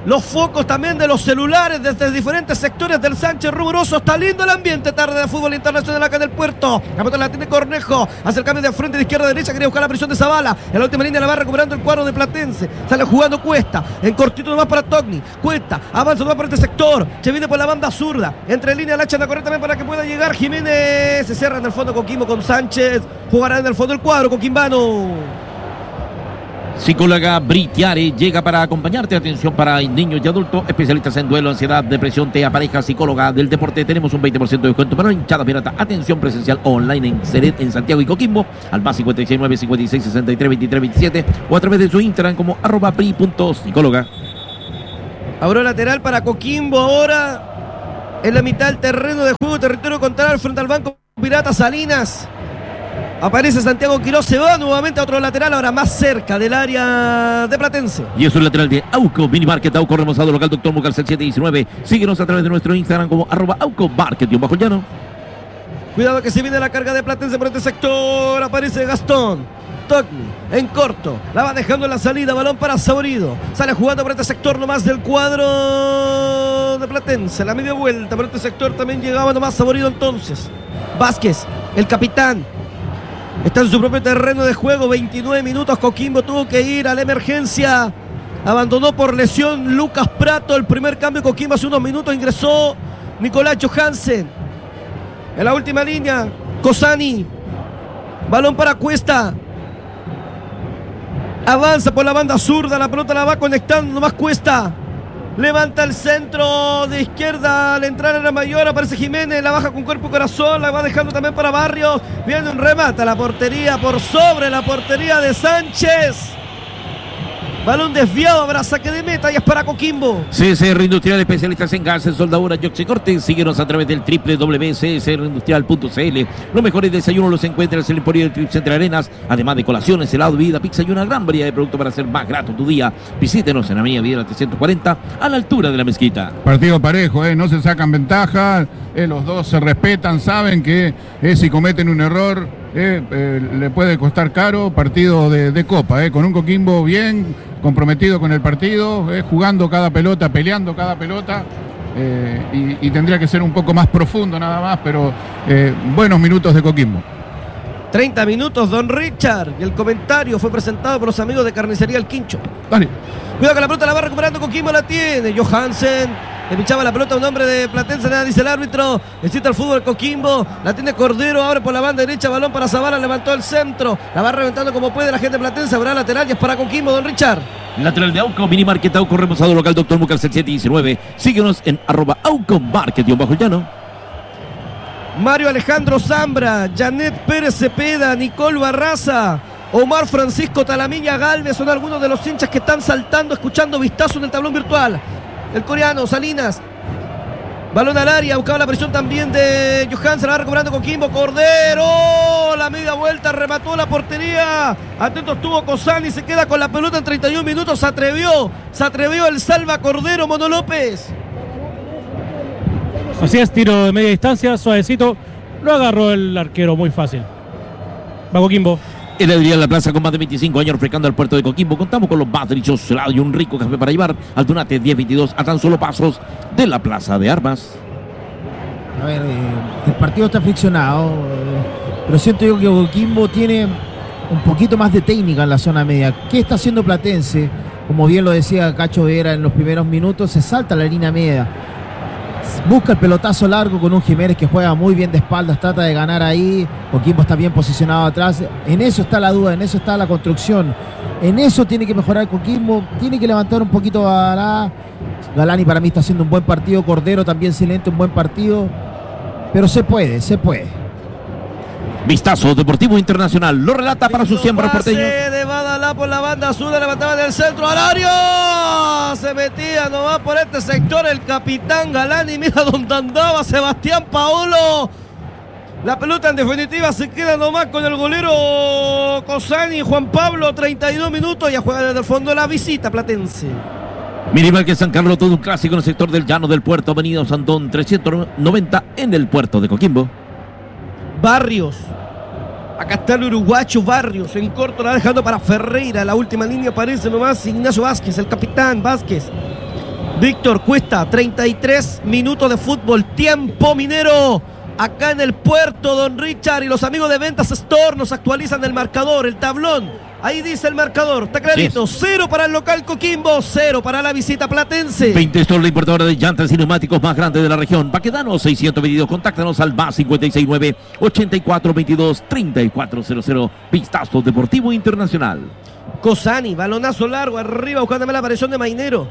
los focos también de los celulares desde diferentes sectores del Sánchez Rubroso. Está lindo el ambiente, tarde de fútbol internacional acá en el puerto. La pelota la tiene Cornejo, hace el cambio de frente de izquierda a derecha, quería buscar la presión de Zavala. En la última línea la va recuperando el cuadro de Platense. Sale jugando Cuesta, en cortito nomás para Togni. Cuesta, avanza nomás por este sector, se viene por la banda zurda. Entre línea la echan a correr también para que pueda llegar Jiménez. Se cierra en el fondo Coquimbo con Sánchez. Jugará en el fondo el cuadro coquimbano. Psicóloga Britiare llega para acompañarte. Atención para niños y adultos, especialistas en duelo, ansiedad, depresión, T E A, pareja, psicóloga del deporte. Tenemos un veinte por ciento de descuento para la hinchada pirata. Atención presencial online en Seret, en Santiago y Coquimbo, al más cincuenta y seis nueve cincuenta y seis sesenta y tres veintitrés veintisiete o a través de su Instagram como arroba pri punto psicóloga. Abrió lateral para Coquimbo ahora en la mitad del terreno de juego, territorio contrario frente al banco pirata Salinas. Aparece Santiago Quiroz, se va nuevamente a otro lateral, ahora más cerca del área de Platense. Y eso es el lateral de Auco Mini Market, Auco remozado local, doctor Mucarcel siete diecinueve. Síguenos a través de nuestro Instagram como arroba Auco Market y un bajo llano. Cuidado que se viene la carga de Platense por este sector. Aparece Gastón Togni en corto, la va dejando en la salida, balón para Saborido. Sale jugando por este sector nomás del cuadro de Platense. La media vuelta por este sector también llegaba nomás Saborido entonces. Vázquez, el capitán, está en su propio terreno de juego, veintinueve minutos. Coquimbo tuvo que ir a la emergencia. Abandonó por lesión Lucas Prato. El primer cambio de Coquimbo hace unos minutos. Ingresó Nicolás Johansen. En la última línea, Cosani. Balón para Cuesta. Avanza por la banda zurda. La pelota la va conectando nomás Cuesta. Levanta el centro de izquierda al entrar en la mayor. Aparece Jiménez, la baja con cuerpo y corazón. La va dejando también para Barrios. Viene un remate a la portería por sobre la portería de Sánchez. Balón desviado, habrá saque de meta y es para Coquimbo. C C R Industrial, especialistas en gases, soldaduras y oxicortes. Síguenos a través del doble u doble u doble u punto c s r industrial punto c l. Los mejores desayunos los encuentras en el Emporio del Trip Center Arenas. Además de colaciones, helado, bebida, pizza y una gran variedad de productos para hacer más grato tu día. Visítenos en Avenida Videla trescientos cuarenta, a la altura de la mezquita. Partido parejo, ¿eh? No se sacan ventaja. Eh, los dos se respetan, saben que eh, si cometen un error eh, eh, le puede costar caro. Partido de, de Copa, eh, con un Coquimbo bien comprometido con el partido, eh, jugando cada pelota, peleando cada pelota, eh, y, y tendría que ser un poco más profundo nada más, pero eh, buenos minutos de Coquimbo. treinta minutos, don Richard, y el comentario fue presentado por los amigos de Carnicería El Quincho. Dale. Cuidado que la pelota la va recuperando Coquimbo, la tiene Johansen. Le pinchaba la pelota a un hombre de Platense, nada dice el árbitro. Necesita el fútbol Coquimbo. La tiene Cordero, abre por la banda derecha, balón para Zavala, levantó el centro. La va reventando como puede la gente de Platense. Habrá lateral y es para Coquimbo, don Richard. Lateral de Auco Mini Market, Auco remozado local, doctor Mucarcel siete diecinueve. Síguenos en arroba Auco Market y un bajo llano. Mario Alejandro Zambra, Janet Pérez Cepeda, Nicole Barraza, Omar Francisco Talamiña Galvez son algunos de los hinchas que están saltando, escuchando vistazo en el tablón virtual. El coreano Salinas, balón al área, buscaba la presión también de Johansen, la va recuperando Coquimbo. Cordero, la media vuelta, remató la portería. Atento estuvo Cosani, se queda con la pelota en treinta y un minutos. Se atrevió, se atrevió el salva Cordero, Mono López. Así es, tiro de media distancia, suavecito. Lo agarró el arquero muy fácil. Va Coquimbo. En Adrián La Plaza, con más de veinticinco años refrescando al puerto de Coquimbo, contamos con los más deliciosos helados y un rico café para llevar al Tunate diez veintidós, a tan solo pasos de la Plaza de Armas. A ver, eh, el partido está friccionado, eh, pero siento yo que Coquimbo tiene un poquito más de técnica en la zona media. ¿Qué está haciendo Platense? Como bien lo decía Cacho Vera en los primeros minutos, se salta la línea media. Busca el pelotazo largo con un Jiménez que juega muy bien de espaldas, trata de ganar ahí. Coquimbo está bien posicionado atrás. En eso está la duda, en eso está la construcción. En eso tiene que mejorar Coquimbo. Tiene que levantar un poquito a la... Galani para mí está haciendo un buen partido. Cordero también silente, un buen partido. Pero se puede, se puede. Vistazo Deportivo Internacional lo relata para sus siempre porteños. De Badalá por la banda azul, levantaba del centro al área. Se metía nomás por este sector el capitán Galani. Mira dónde andaba Sebastián Paolo. La pelota en definitiva se queda nomás con el golero Cosani. Juan Pablo, treinta y dos minutos. Ya juega desde el fondo de la visita platense. Minimal que San Carlos, todo un clásico en el sector del llano del puerto, avenida Santón trescientos noventa en el puerto de Coquimbo. Barrios. Acá está el uruguayo Barrios. En corto la va dejando para Ferreira. La última línea aparece nomás Ignacio Vázquez, el capitán Vázquez. Víctor Cuesta, treinta y tres minutos de fútbol, tiempo minero. Acá en el puerto, don Richard, y los amigos de Ventas Store nos actualizan el marcador, el tablón. Ahí dice el marcador, está clarito. Sí. Cero para el local Coquimbo, cero para la visita platense. veinte Store, la importadora de llantas y neumáticos más grande de la región. Baquedano seiscientos veintidós, contáctanos al más cincuenta y seis nueve, ochenta y cuatro veintidós, treinta y cuatro cero cero. Vistazo Deportivo Internacional. Cosani, balonazo largo, arriba buscándome la aparición de Mainero.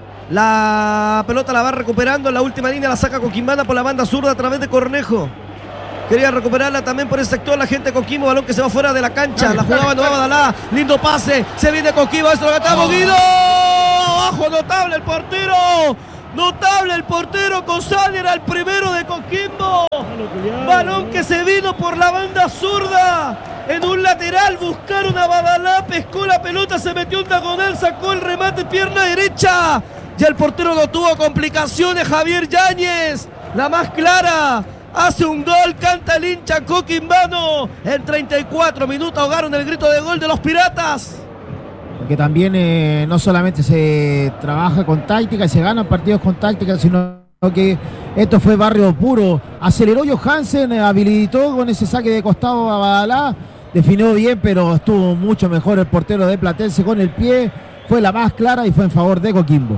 La pelota la va recuperando, la última línea la saca Coquimbana por la banda zurda a través de Cornejo. Quería recuperarla también por ese sector la gente de Coquimbo, balón que se va fuera de la cancha, la jugaba Nueva Badalá, lindo pase, se viene Coquimbo, esto lo gatamos, Guido, abajo, notable el portero, notable el portero, Cosani era el primero de Coquimbo, balón que se vino por la banda zurda, en un lateral, buscaron a Badalá, pescó la pelota, se metió un diagonal, sacó el remate, pierna derecha, ya el portero no tuvo complicaciones, Javier Yáñez, la más clara. Hace un gol, canta el hincha coquimbano. En treinta y cuatro minutos ahogaron el grito de gol de los Piratas. Porque también eh, no solamente se trabaja con táctica y se ganan partidos con táctica, sino que esto fue barrio puro. Aceleró Johansen, eh, habilitó con ese saque de costado a Badalá. Definió bien, pero estuvo mucho mejor el portero de Platense con el pie. Fue la más clara y fue en favor de Coquimbo.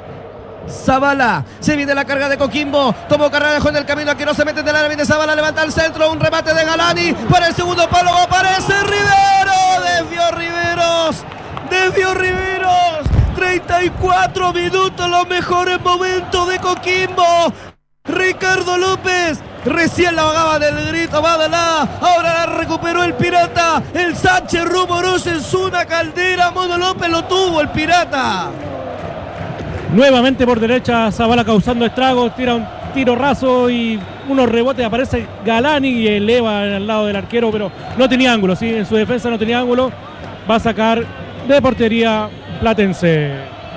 Zavala, se viene la carga de Coquimbo, tomó Carrajo en el camino, aquí no se mete en el área, viene Zavala, levanta el centro, un remate de Galani, para el segundo palo aparece Rivero, desvió Riveros, desvió Riveros, treinta y cuatro minutos, los mejores momentos de Coquimbo, Ricardo López, recién la ahogaba del grito Badalá, ahora la recuperó el Pirata, el Sánchez rumoroso en Zuna Caldera, Mono López lo tuvo el Pirata. Nuevamente por derecha, Zavala causando estragos, tira un tiro raso y unos rebotes, aparece Galani y eleva al lado del arquero, pero no tenía ángulo, ¿sí? En su defensa no tenía ángulo, va a sacar de portería Platense.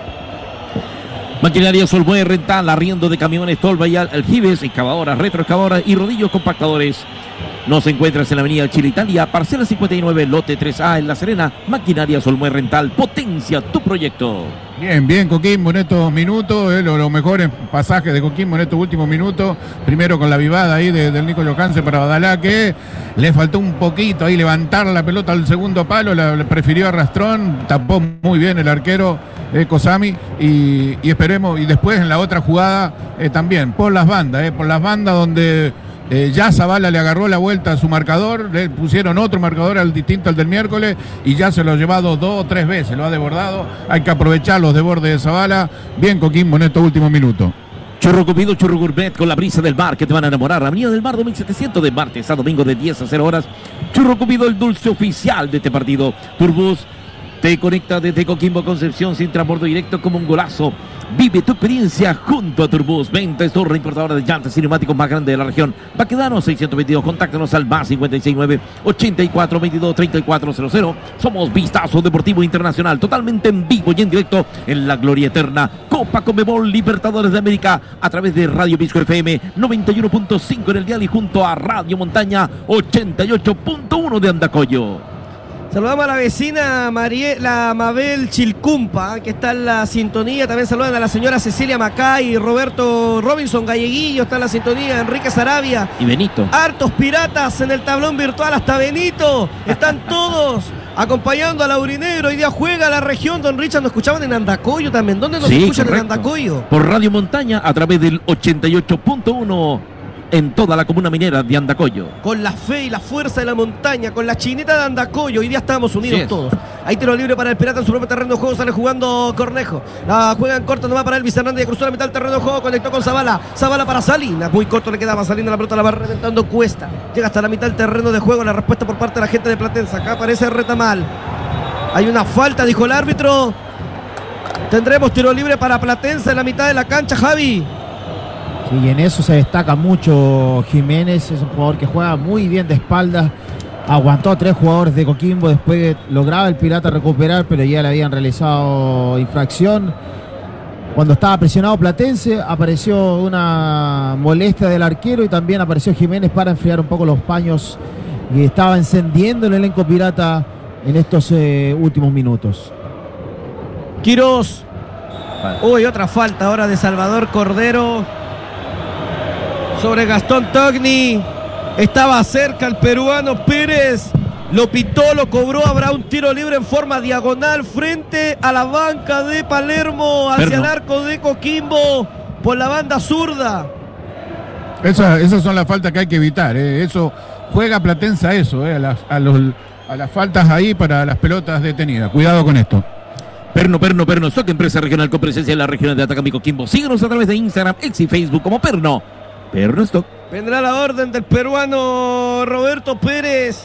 Maquinaria Solmueve Rental, arriendo de camiones, tolva y aljibes, excavadoras, retroexcavadoras y rodillos compactadores. Nos encuentras en la avenida Chile Italia, parcela cincuenta y nueve, lote tres A en La Serena. Maquinaria Solmueve Rental, potencia tu proyecto. Bien, bien Coquimbo en estos minutos, eh, los, los mejores pasajes de Coquimbo en estos últimos minutos. Primero con la vivada ahí de, del Nico Johansen para Badalá, que le faltó un poquito ahí levantar la pelota al segundo palo, la, la prefirió a Rastrón, tapó muy bien el arquero eh, Cosami y, y esperemos, y después en la otra jugada eh, también, por las bandas, eh, por las bandas donde... Eh, ya Zavala le agarró la vuelta a su marcador, le pusieron otro marcador al distinto al del miércoles y ya se lo ha llevado dos o tres veces, lo ha desbordado. Hay que aprovechar los desbordes de Zavala. Bien Coquimbo en estos últimos minutos. Churro Cupido, Churro Gourmet con la brisa del mar que te van a enamorar. Avenida del Mar dos mil setecientos de martes a domingo de diez a cero horas. Churro Cupido, el dulce oficial de este partido. Turbus te conecta desde Coquimbo Concepción sin transbordo directo como un golazo. Vive tu experiencia junto a Turbus. Venta es torre importadora de llantas y neumáticos más grande de la región. Baquedano seiscientos veintidós. Contáctanos al más cincuenta y seis nueve, ochenta y cuatro veintidós, treinta y cuatro cero cero. Somos Vistazo Deportivo Internacional. Totalmente en vivo y en directo en la gloria eterna Copa Conmebol Libertadores de América a través de Radio Pisco F M noventa y uno punto cinco en el dial y junto a Radio Montaña ochenta y ocho punto uno de Andacollo. Saludamos a la vecina Marie, la Mabel Chilcumpa, que está en la sintonía. También saludan a la señora Cecilia Macay, Roberto Robinson Galleguillo, está en la sintonía, Enrique Sarabia. Y Benito. Hartos piratas en el tablón virtual, hasta Benito. Están todos acompañando a Laurinegro. Hoy día juega la región, don Richard. Nos escuchaban en Andacollo también. ¿Dónde nos sí, escuchan correcto. en Andacollo? Por Radio Montaña a través del ochenta y ocho punto uno. En toda la comuna minera de Andacollo. Con la fe y la fuerza de la montaña, con la chinita de Andacollo. Hoy día estamos unidos sí todos. Hay tiro libre para el Pirata en su propio terreno de juego. Sale jugando Cornejo. La juega en corto nomás para Elvis Hernández. Cruzó la mitad del terreno de juego. Conectó con Zavala. Zavala para Salinas. Muy corto le quedaba. Salinas la pelota la va reventando Cuesta. Llega hasta la mitad del terreno de juego. La respuesta por parte de la gente de Platense. Acá aparece Retamal. Hay una falta, dijo el árbitro. Tendremos tiro libre para Platense en la mitad de la cancha, Javi. Y en eso se destaca mucho Jiménez, es un jugador que juega muy bien de espaldas, aguantó a tres jugadores de Coquimbo, después lograba el Pirata recuperar, pero ya le habían realizado infracción. Cuando estaba presionado Platense, apareció una molestia del arquero y también apareció Jiménez para enfriar un poco los paños y estaba encendiendo el elenco Pirata en estos eh, últimos minutos. Quirós Uy, otra falta ahora de Salvador Cordero sobre Gastón Togni. Estaba cerca el peruano Pérez. Lo pitó, lo cobró. Habrá un tiro libre en forma diagonal frente a la banca de Palermo hacia Perno. el arco de Coquimbo por la banda zurda. Esa, esas son las faltas que hay que evitar. ¿eh? Eso juega Platense a eso, ¿eh? a, las, a, los, a las faltas ahí para las pelotas detenidas. Cuidado con esto. Perno, Perno, Perno, Stock, empresa regional con presencia en la región de Atacama y Coquimbo. Síguenos a través de Instagram, X y Facebook como Perno. Perno Stock. Vendrá la orden del peruano Roberto Pérez.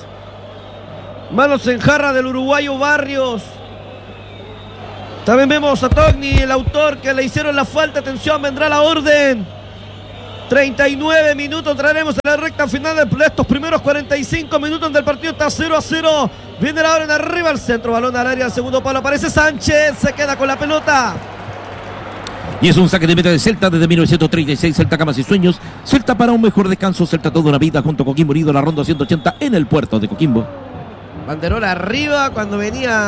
Manos en jarra del uruguayo Barrios. También vemos a Togni, el autor que le hicieron la falta. Atención, vendrá la orden. treinta y nueve minutos, traeremos a la recta final de estos primeros cuarenta y cinco minutos donde el partido está cero a cero. Viene la orden arriba al centro, balón al área, al segundo palo aparece Sánchez, se queda con la pelota. Y es un saque de meta de Celta desde mil novecientos treinta y seis. Celta, camas y sueños. Celta para un mejor descanso. Celta toda una vida junto a Coquimbo Unido. La ronda ciento ochenta en el puerto de Coquimbo. Banderola arriba cuando venía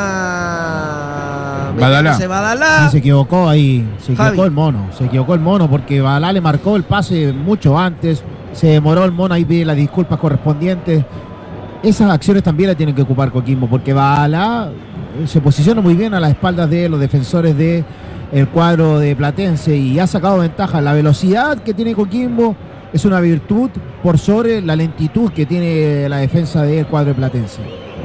Badalá. Se Badalá. Sí, se equivocó ahí, se equivocó Javi. el mono, se equivocó el mono porque Badalá le marcó el pase mucho antes, se demoró el mono, ahí pide las disculpas correspondientes. Esas acciones también las tienen que ocupar Coquimbo porque Badalá se posiciona muy bien a las espaldas de los defensores del cuadro de Platense y ha sacado ventaja. La velocidad que tiene Coquimbo es una virtud por sobre la lentitud que tiene la defensa del cuadro de Platense.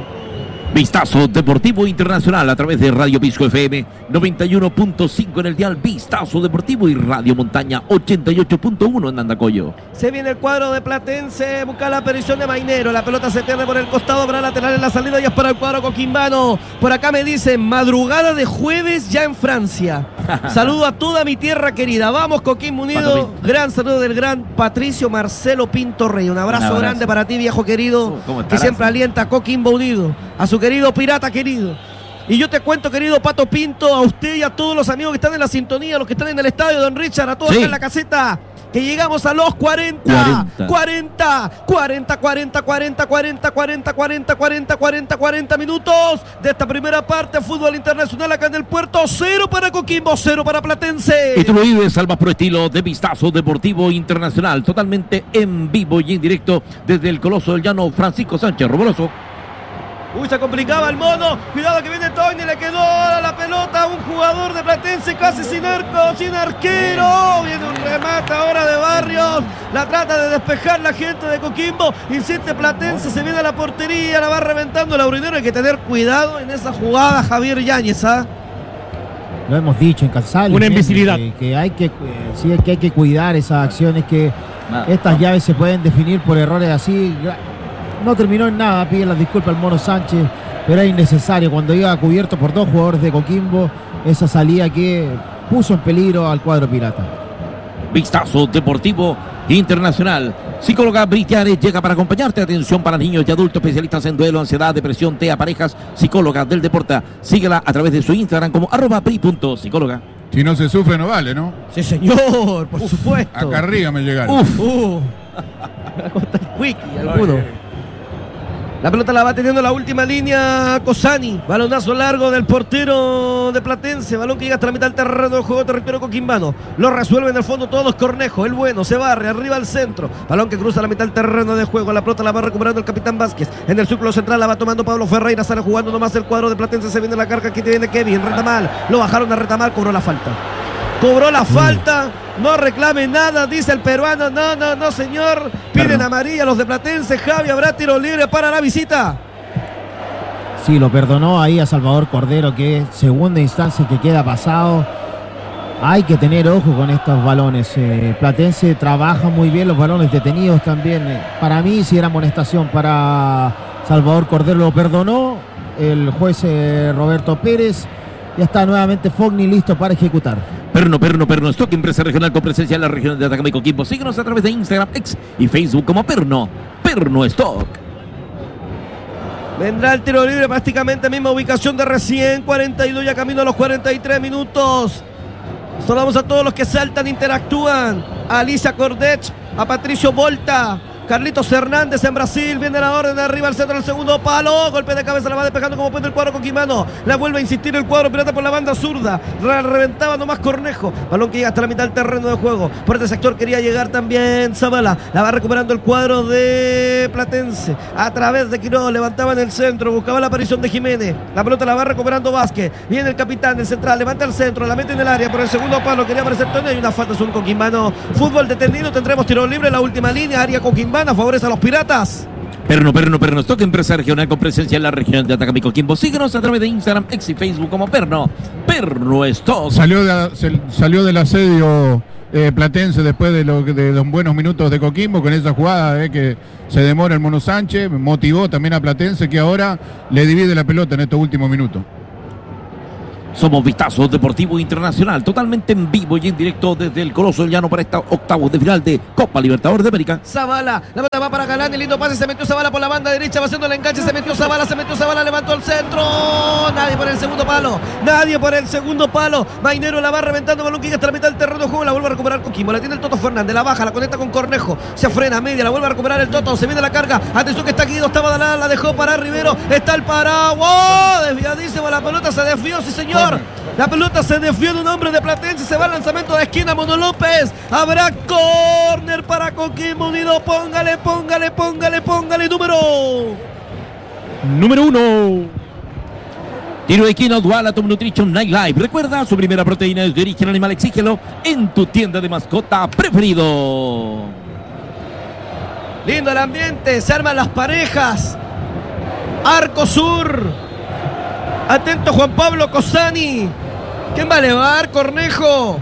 Vistazo Deportivo Internacional a través de Radio Pisco F M noventa y uno punto cinco en el dial Vistazo Deportivo y Radio Montaña ochenta y ocho punto uno en Andacoyo. Se viene el cuadro de Platense, busca la aparición de Mainero, la pelota se pierde por el costado, habrá lateral en la salida y es para el cuadro coquimbano. Por acá me dicen, madrugada de jueves ya en Francia. Saludo a toda mi tierra querida, vamos Coquimbo Unido, gran saludo del gran Patricio Marcelo Pinto Rey, un abrazo, Un abrazo. grande para ti viejo querido, Uh, ¿cómo que estarás? siempre alienta a Coquimbo Unido, a su querido pirata querido. Y yo te cuento, querido Pato Pinto, a usted y a todos los amigos que están en la sintonía, los que están en el estadio, Don Richard, a todos Sí. acá en la caseta, que llegamos a los cuarenta, cuarenta, cuarenta, cuarenta, cuarenta, cuarenta, cuarenta, cuarenta, cuarenta, cuarenta, cuarenta minutos de esta primera parte, fútbol internacional acá en el puerto, cero para Coquimbo, cero para Platense. Y tú lo vives, Salva por estilo de Vistazo Deportivo Internacional, totalmente en vivo y en directo desde el Coloso del Llano, Francisco Sánchez Roboloso. Uy, se complicaba el mono. Cuidado que viene Togni, le quedó a la pelota a un jugador de Platense casi sin arco, sin arquero. Viene un remate ahora de Barrios. La trata de despejar la gente de Coquimbo. Insiste Platense, se viene a la portería, la va reventando el aurinero. Hay que tener cuidado en esa jugada, Javier Yáñez, ¿ah? Lo hemos dicho incansablemente. Una invisibilidad. Que, que hay que, eh, sí, que hay que cuidar esas acciones, que estas llaves se pueden definir por errores así. No terminó en nada, pide las disculpas al Mono Sánchez, pero era innecesario cuando iba cubierto por dos jugadores de Coquimbo, esa salida que puso en peligro al cuadro pirata. Vistazo Deportivo Internacional. Psicóloga Britiare llega para acompañarte. Atención para niños y adultos, especialistas en duelo, ansiedad, depresión, T E A, parejas. Psicóloga del deporte. Síguela a través de su Instagram como arroba pri.psicóloga. Si no se sufre, no vale, ¿no? Sí, señor, por supuesto. Acá arriba me llegaron. Uf. Uh. Wiki, alguno. La pelota la va teniendo la última línea Cosani. Balonazo largo del portero de Platense. Balón que llega hasta la mitad del terreno de juego territorio coquimbano. Lo resuelve en el fondo todos Cornejo. El bueno se barre arriba al centro. Balón que cruza la mitad del terreno de juego. La pelota la va recuperando el capitán Vázquez. En el círculo central la va tomando Pablo Ferreira. Sale jugando nomás el cuadro de Platense. Se viene la carga. Aquí viene Kevin. Retamal. Lo bajaron a Retamal. Cobró la falta. Cobró la falta, no reclame nada, dice el peruano. No, no, no, señor. Piden amarilla los de Platense. Javi, habrá tiro libre para la visita. Sí, lo perdonó ahí a Salvador Cordero, que es segunda instancia que queda pasado. Hay que tener ojo con estos balones. Eh, Platense trabaja muy bien los balones detenidos también. Eh, para mí sí era amonestación para Salvador Cordero. Lo perdonó el juez eh, Roberto Pérez. Ya está nuevamente Fogni listo para ejecutar. Perno, Perno, Perno Stock, empresa regional con presencia en la región de Atacama y Coquimbo. Síguenos a través de Instagram, X y Facebook como Perno, Perno Stock. Vendrá el tiro libre, prácticamente misma ubicación de recién. cuarenta y dos, ya camino a los cuarenta y tres minutos. Saludamos a todos los que saltan, interactúan. A Alicia Cordech, a Patricio Volta, Carlitos Hernández en Brasil, viene la orden de arriba al centro del segundo palo, golpe de cabeza, la va despejando como puede el cuadro coquimano, la vuelve a insistir el cuadro pirata por la banda zurda, Re reventaba nomás Cornejo, balón que llega hasta la mitad del terreno de juego, por este sector quería llegar también Zavala, la va recuperando el cuadro de Platense, a través de Quiroz, levantaba en el centro, buscaba la aparición de Jiménez, la pelota la va recuperando Vázquez, viene el capitán del central, levanta el centro, la mete en el área, por el segundo palo quería aparecer Tony, hay una falta sobre un coquimbano, fútbol detenido, tendremos tiro libre, la última línea, área coquimbana, favorece a los piratas. Perno, Perno, Perno, stock empresa regional con presencia en la región de Atacama y Coquimbo. Síguenos a través de Instagram, X y Facebook como Perno, Perno Stock. Salió de, se, salió del asedio eh, platense después de, lo, de los buenos minutos de Coquimbo con esa jugada eh, que se demora el Mono Sánchez, motivó también a Platense que ahora le divide la pelota en estos últimos minutos. Somos Vistazo Deportivo Internacional, totalmente en vivo y en directo desde el Coloso del Llano para esta octavos de final de Copa Libertadores de América. Zavala, la pelota va para Galán, el lindo pase, se metió Zavala por la banda derecha, va haciendo el enganche, se metió Zavala, se metió Zavala, levantó el centro, nadie por el segundo palo, nadie por el segundo palo, Mainero la va reventando, balón que llega hasta la mitad del terreno de juego, la vuelve a recuperar Coquimbo, la tiene el Toto Fernández, la baja, la conecta con Cornejo, se frena a media, la vuelve a recuperar el Toto, se viene la carga, atención que está Guido, está Badalá, la dejó para Rivero, está el Paraguay, desviadísimo, la pelota se desvió, sí señor, la pelota se desvió de un hombre de Platense, se va al lanzamiento de esquina, Mono López, habrá córner para Coquimbo Unido, póngale, póngale, póngale, póngale, número número uno. Tiro de esquina, Dual Atom Nutrition Night Life. Recuerda, su primera proteína es de origen animal, exígelo en tu tienda de mascota preferido. Lindo el ambiente, se arman las parejas, Arco Sur, atento Juan Pablo Cosani. ¿Quién va a elevar? Cornejo.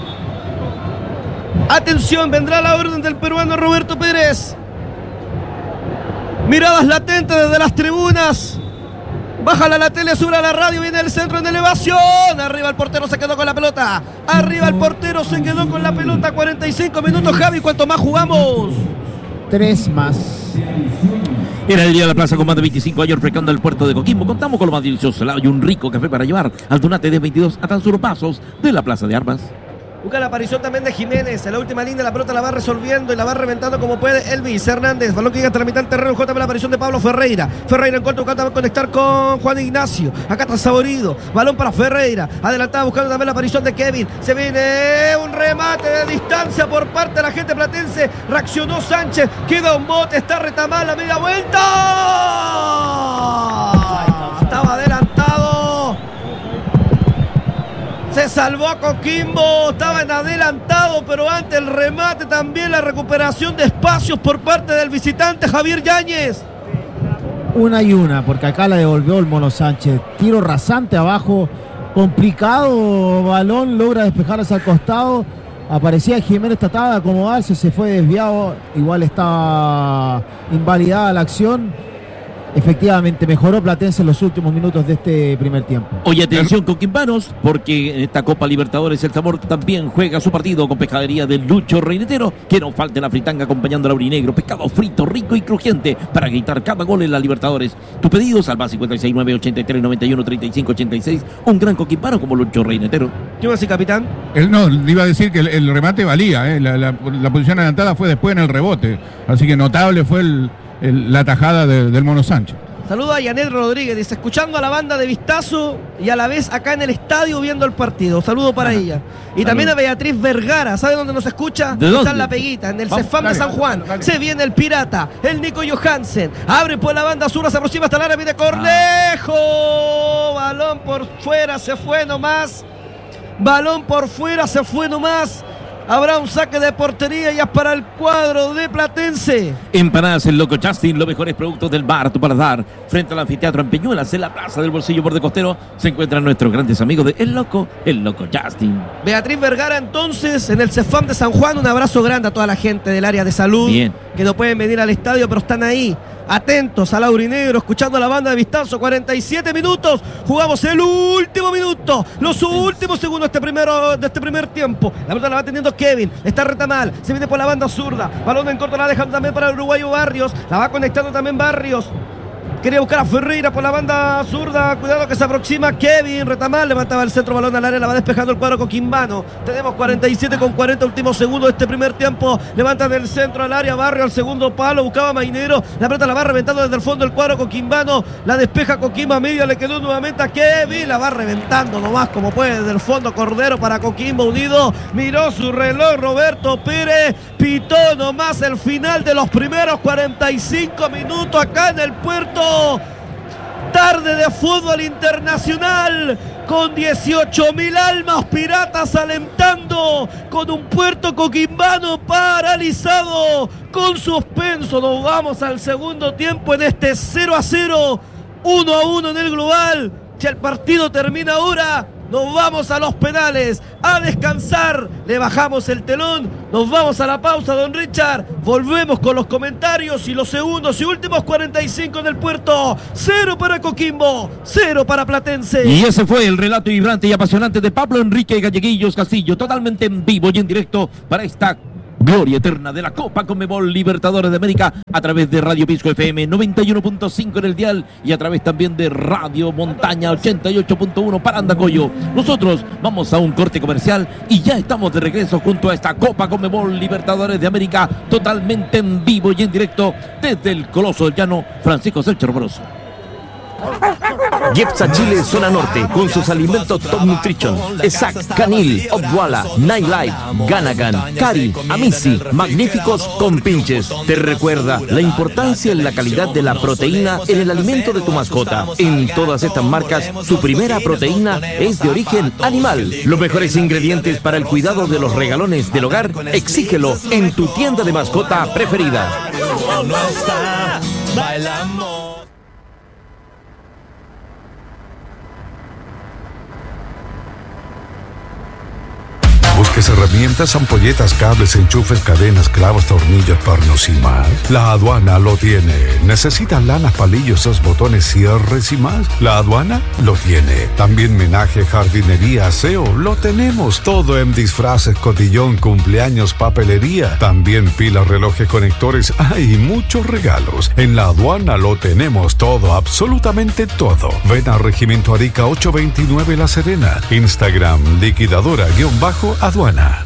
Atención, vendrá la orden del peruano Roberto Pérez. Miradas latentes desde las tribunas. Bájala la tele, sube a la radio, viene el centro en elevación. Arriba el portero se quedó con la pelota. Arriba el portero se quedó con la pelota. cuarenta y cinco minutos, Javi. ¿Cuánto más jugamos? Tres más. Era el día de la plaza con más de veinticinco años frescando el puerto de Coquimbo. Contamos con lo más delicioso helado y un rico café para llevar al Donate de veintidós a tan solo pasos de la plaza de armas. Busca la aparición también de Jiménez. En la última línea la pelota la va resolviendo y la va reventando como puede Elvis Hernández. Balón que llega hasta la mitad del terreno. J B la aparición de Pablo Ferreira. Ferreira en corto buscando conectar con Juan Ignacio. Acá está Saborido. Balón para Ferreira. Adelantado buscando también la aparición de Kevin. Se viene un remate de distancia por parte de la gente platense. Reaccionó Sánchez. Queda un bote. Está Retamal la media vuelta. Estaba adelantado. Se salvó a Coquimbo, estaba en adelantado, pero ante el remate también la recuperación de espacios por parte del visitante Javier Yáñez. Una y una, porque acá la devolvió el Mono Sánchez. Tiro rasante abajo, complicado balón, logra despejarse al costado. Aparecía Jiménez, trataba de acomodarse, se fue desviado, igual estaba invalidada la acción. Efectivamente, mejoró Platense en los últimos minutos de este primer tiempo. Oye, atención coquimbanos, porque en esta Copa Libertadores el sabor también juega su partido con pescadería del Lucho Reinetero. Que no falte la fritanga acompañando al aurinegro. Pescado frito, rico y crujiente para gritar cada gol en la Libertadores. Tus pedidos al más cincuenta y seis, nueve ochenta y tres, noventa y uno, treinta y cinco, ochenta y seis. Un gran coquimbano como Lucho Reinetero. ¿Qué va a decir, capitán? Él no, iba a decir que el, el remate valía, eh. la, la, la posición adelantada fue después en el rebote. Así que notable fue el... El, la tajada de, del Mono Sánchez. Saludo a Yanet Rodríguez, dice, escuchando a la banda de Vistazo y a la vez acá en el estadio viendo el partido. Saludo para Ajá. ella. Y Salud. También a Beatriz Vergara, ¿sabe dónde nos escucha? ¿De dónde? Está en La Peguita, en el Cefam de San Juan. Dale, dale. Se viene el Pirata, el Nico Johansen. Abre por la banda sur, se aproxima hasta el área, viene Cornejo. Ah. Balón por fuera, se fue nomás. Balón por fuera, se fue nomás. Habrá un saque de portería ya para el cuadro de Platense. Empanadas El Loco Justin, los mejores productos del bar, tu paladar. Frente al anfiteatro en Peñuelas, en la plaza del Bolsillo Borde Costero, se encuentran nuestros grandes amigos de El Loco, El Loco Justin. Beatriz Vergara entonces en el Cefam de San Juan. Un abrazo grande a toda la gente del área de salud. Bien. Que no pueden venir al estadio, pero están ahí. Atentos al aurinegro, escuchando a la banda de Vistazo. cuarenta y siete minutos, jugamos el último minuto, los últimos segundos de este, primero, de este primer tiempo. La pelota la va teniendo Kevin, está Retamal, se viene por la banda zurda, balón en corto la dejan también para el uruguayo Barrios, la va conectando también Barrios. Quería buscar a Ferreira por la banda zurda. Cuidado que se aproxima Kevin Retamal. Levantaba el centro, balón al área. La va despejando el cuadro coquimbano. Tenemos cuarenta y siete con cuarenta últimos segundos de este primer tiempo. Levanta del centro al área. Barrio al segundo palo. Buscaba Mainero. La pelota la va reventando desde el fondo el cuadro coquimbano. La despeja Coquimbo a media. Le quedó nuevamente a Kevin. La va reventando nomás como puede desde el fondo Cordero para Coquimbo Unido. Miró su reloj Roberto Pérez. Pitó nomás el final de los primeros cuarenta y cinco minutos acá en el Puerto. Tarde de fútbol internacional con dieciocho mil almas piratas alentando, con un Puerto Coquimbano paralizado, con suspenso. Nos vamos al segundo tiempo en este cero a cero, uno a uno en el global. Si el partido termina ahora, nos vamos a los penales, a descansar, le bajamos el telón, nos vamos a la pausa, don Richard, volvemos con los comentarios y los segundos y últimos cuarenta y cinco en el Puerto. Cero para Coquimbo, cero para Platense. Y ese fue el relato vibrante y apasionante de Pablo Enrique Galleguillos Castillo, totalmente en vivo y en directo para esta gloria eterna de la Copa Conmebol Libertadores de América a través de Radio Pisco F M noventa y uno punto cinco en el dial y a través también de Radio Montaña ochenta y ocho punto uno para Andacoyo. Nosotros vamos a un corte comercial y ya estamos de regreso junto a esta Copa Conmebol Libertadores de América totalmente en vivo y en directo desde el Coloso del Llano, Francisco Selcher Broso. Jepsa Chile Zona Norte con sus alimentos Top Nutrition, Exact, Canil, Obwala, Nightlife, Ganagan, Cari, Amici, magníficos compinches. Te recuerda la importancia en la calidad de la proteína en el alimento de tu mascota. En todas estas marcas, su primera proteína es de origen animal. Los mejores ingredientes para el cuidado de los regalones del hogar, exígelo en tu tienda de mascota preferida. Busques herramientas, ampolletas, cables, enchufes, cadenas, clavos, tornillos, pernos y más. La Aduana lo tiene. ¿Necesitas lanas, palillos, esos botones, cierres y más? La Aduana lo tiene. También menaje, jardinería, aseo, lo tenemos. Todo en disfraces, cotillón, cumpleaños, papelería. También pilas, relojes, conectores. Hay muchos regalos. En La Aduana lo tenemos todo, absolutamente todo. Ven a Regimiento Arica ochocientos veintinueve La Serena. Instagram, liquidadora-bajo aduana.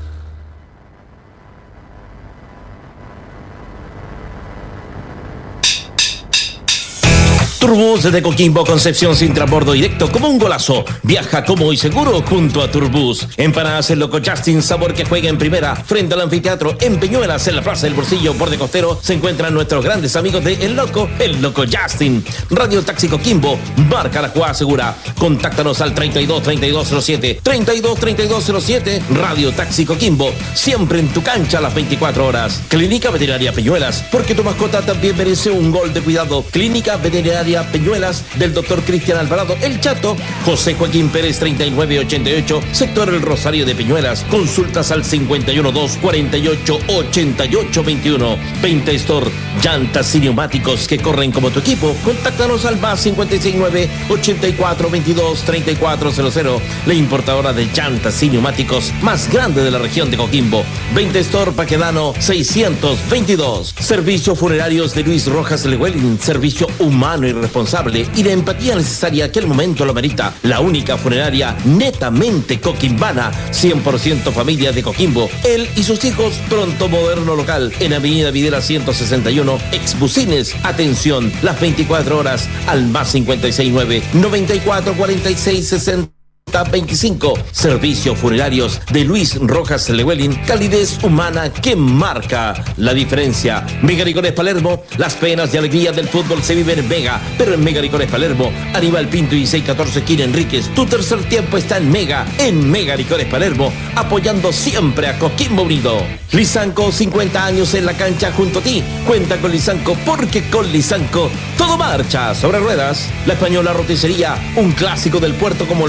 Turbus de Coquimbo, Concepción sin transbordo directo como un golazo. Viaja cómodo y seguro junto a Turbus. Empanadas El Loco Justin, sabor que juega en primera. Frente al anfiteatro en Peñuelas, en la Plaza del Bolsillo, borde costero, se encuentran nuestros grandes amigos de El Loco, El Loco Justin. Radio Taxi Coquimbo, marca la jugada segura. Contáctanos al treinta y dos, treinta y dos cero siete, treinta y dos, treinta y dos cero siete. Radio Taxi Coquimbo, siempre en tu cancha a las veinticuatro horas. Clínica Veterinaria Peñuelas, porque tu mascota también merece un gol de cuidado. Clínica Veterinaria Peñuelas del doctor Cristian Alvarado El Chato, José Joaquín Pérez treinta y nueve ochenta y ocho, sector El Rosario de Peñuelas. Consultas al cincuenta y uno dos, cuarenta y ocho, ochenta y ocho veintiuno. veinte Store, llantas y neumáticos que corren como tu equipo. Contáctanos al más cincuenta y seis nueve, ochenta y cuatro veintidós, treinta y cuatro cero cero. La importadora de llantas y neumáticos más grande de la región de Coquimbo. veinte Store, Paquedano seiscientos veintidós. Servicios funerarios de Luis Rojas Lewelin, servicio humano y responsable y la empatía necesaria que el momento lo merita. La única funeraria netamente coquimbana, cien por ciento familia de Coquimbo. Él y sus hijos, pronto moderno local en Avenida Videla ciento sesenta y uno, Exbucines. Atención, las veinticuatro horas al más cincuenta y seis nueve, noventa y cuatro cuarenta y seis sesenta veinticinco. Servicios funerarios de Luis Rojas Lewelin, calidez humana que marca la diferencia. Mega Licores Palermo, las penas y alegrías del fútbol se viven en Mega, pero en Mega Licores Palermo, Aníbal Pinto y seiscientos catorce Quina Enríquez, tu tercer tiempo está en Mega, en Mega Licores Palermo, apoyando siempre a Coquimbo Unido. Lisanco, cincuenta años en la cancha junto a ti. Cuenta con Lisanco porque con Lisanco todo marcha sobre ruedas. La Española Roticería, un clásico del puerto como el buen fútbol.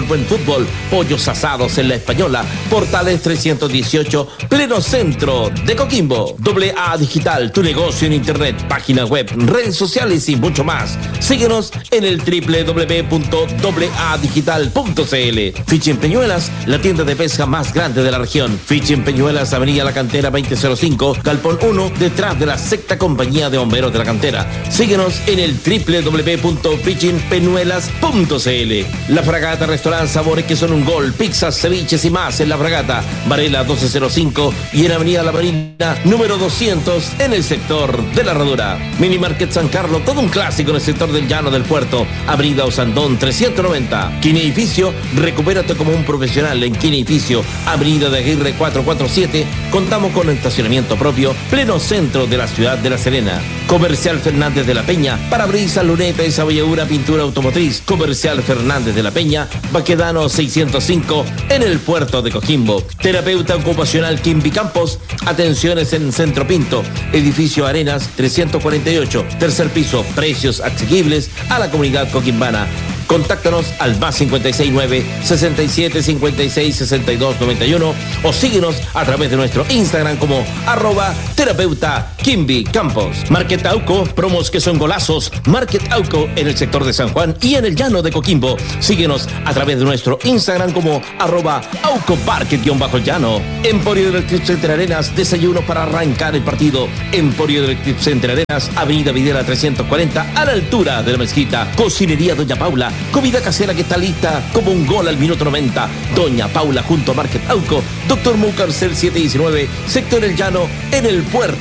fútbol, pollos asados en La Española, Portales trescientos dieciocho, pleno centro de Coquimbo. Doble A Digital, tu negocio en internet, página web, redes sociales y mucho más. Síguenos en el doble u doble u doble u punto doble a digital punto c l. Fishing Peñuelas, la tienda de pesca más grande de la región. Fishing Peñuelas, Avenida La Cantera veinte cero cinco, Galpón uno, detrás de la sexta compañía de bomberos de la Cantera. Síguenos en el doble u doble u doble u punto fishing peñuelas punto c l. La Fragata Restaurant, sabores que son un gol, pizzas, ceviches y más en La Fragata, Varela doce cero cinco y en Avenida La Marina número doscientos en el sector de La Herradura. Mini Market San Carlos, todo un clásico en el sector del Llano del Puerto. Avenida Osandón trescientos noventa. Kine Edificio, recupérate como un profesional en Kine Edificio, Avenida de Aguirre cuatrocientos cuarenta y siete. Contamos con estacionamiento propio, pleno centro de la ciudad de La Serena. Comercial Fernández de la Peña, parabrisas, luneta y sabolladura, pintura automotriz. Comercial Fernández de la Peña, Baquedano seiscientos cinco en el puerto de Coquimbo. Terapeuta ocupacional Kimby Campos, atenciones en Centro Pinto, edificio Arenas trescientos cuarenta y ocho, tercer piso, precios asequibles a la comunidad coquimbana. Contáctanos al más cincuenta y seis nueve, sesenta y siete, cincuenta y seis, sesenta y dos, noventa y uno o síguenos a través de nuestro Instagram como arroba terapeuta Kimby Campos. Market Auco, promos que son golazos. Market Auco en el sector de San Juan y en el Llano de Coquimbo. Síguenos a través de nuestro Instagram como arroba Auco Market-Llano. Emporio Electric Center Arenas, desayunos para arrancar el partido. Emporio Electric Center Arenas, Avenida Videla trescientos cuarenta a la altura de la mezquita. Cocinería Doña Paula, comida casera que está lista como un gol al minuto noventa. Doña Paula junto a Market Auco, Doctor Mucarcel setecientos diecinueve, sector El Llano, en el puerto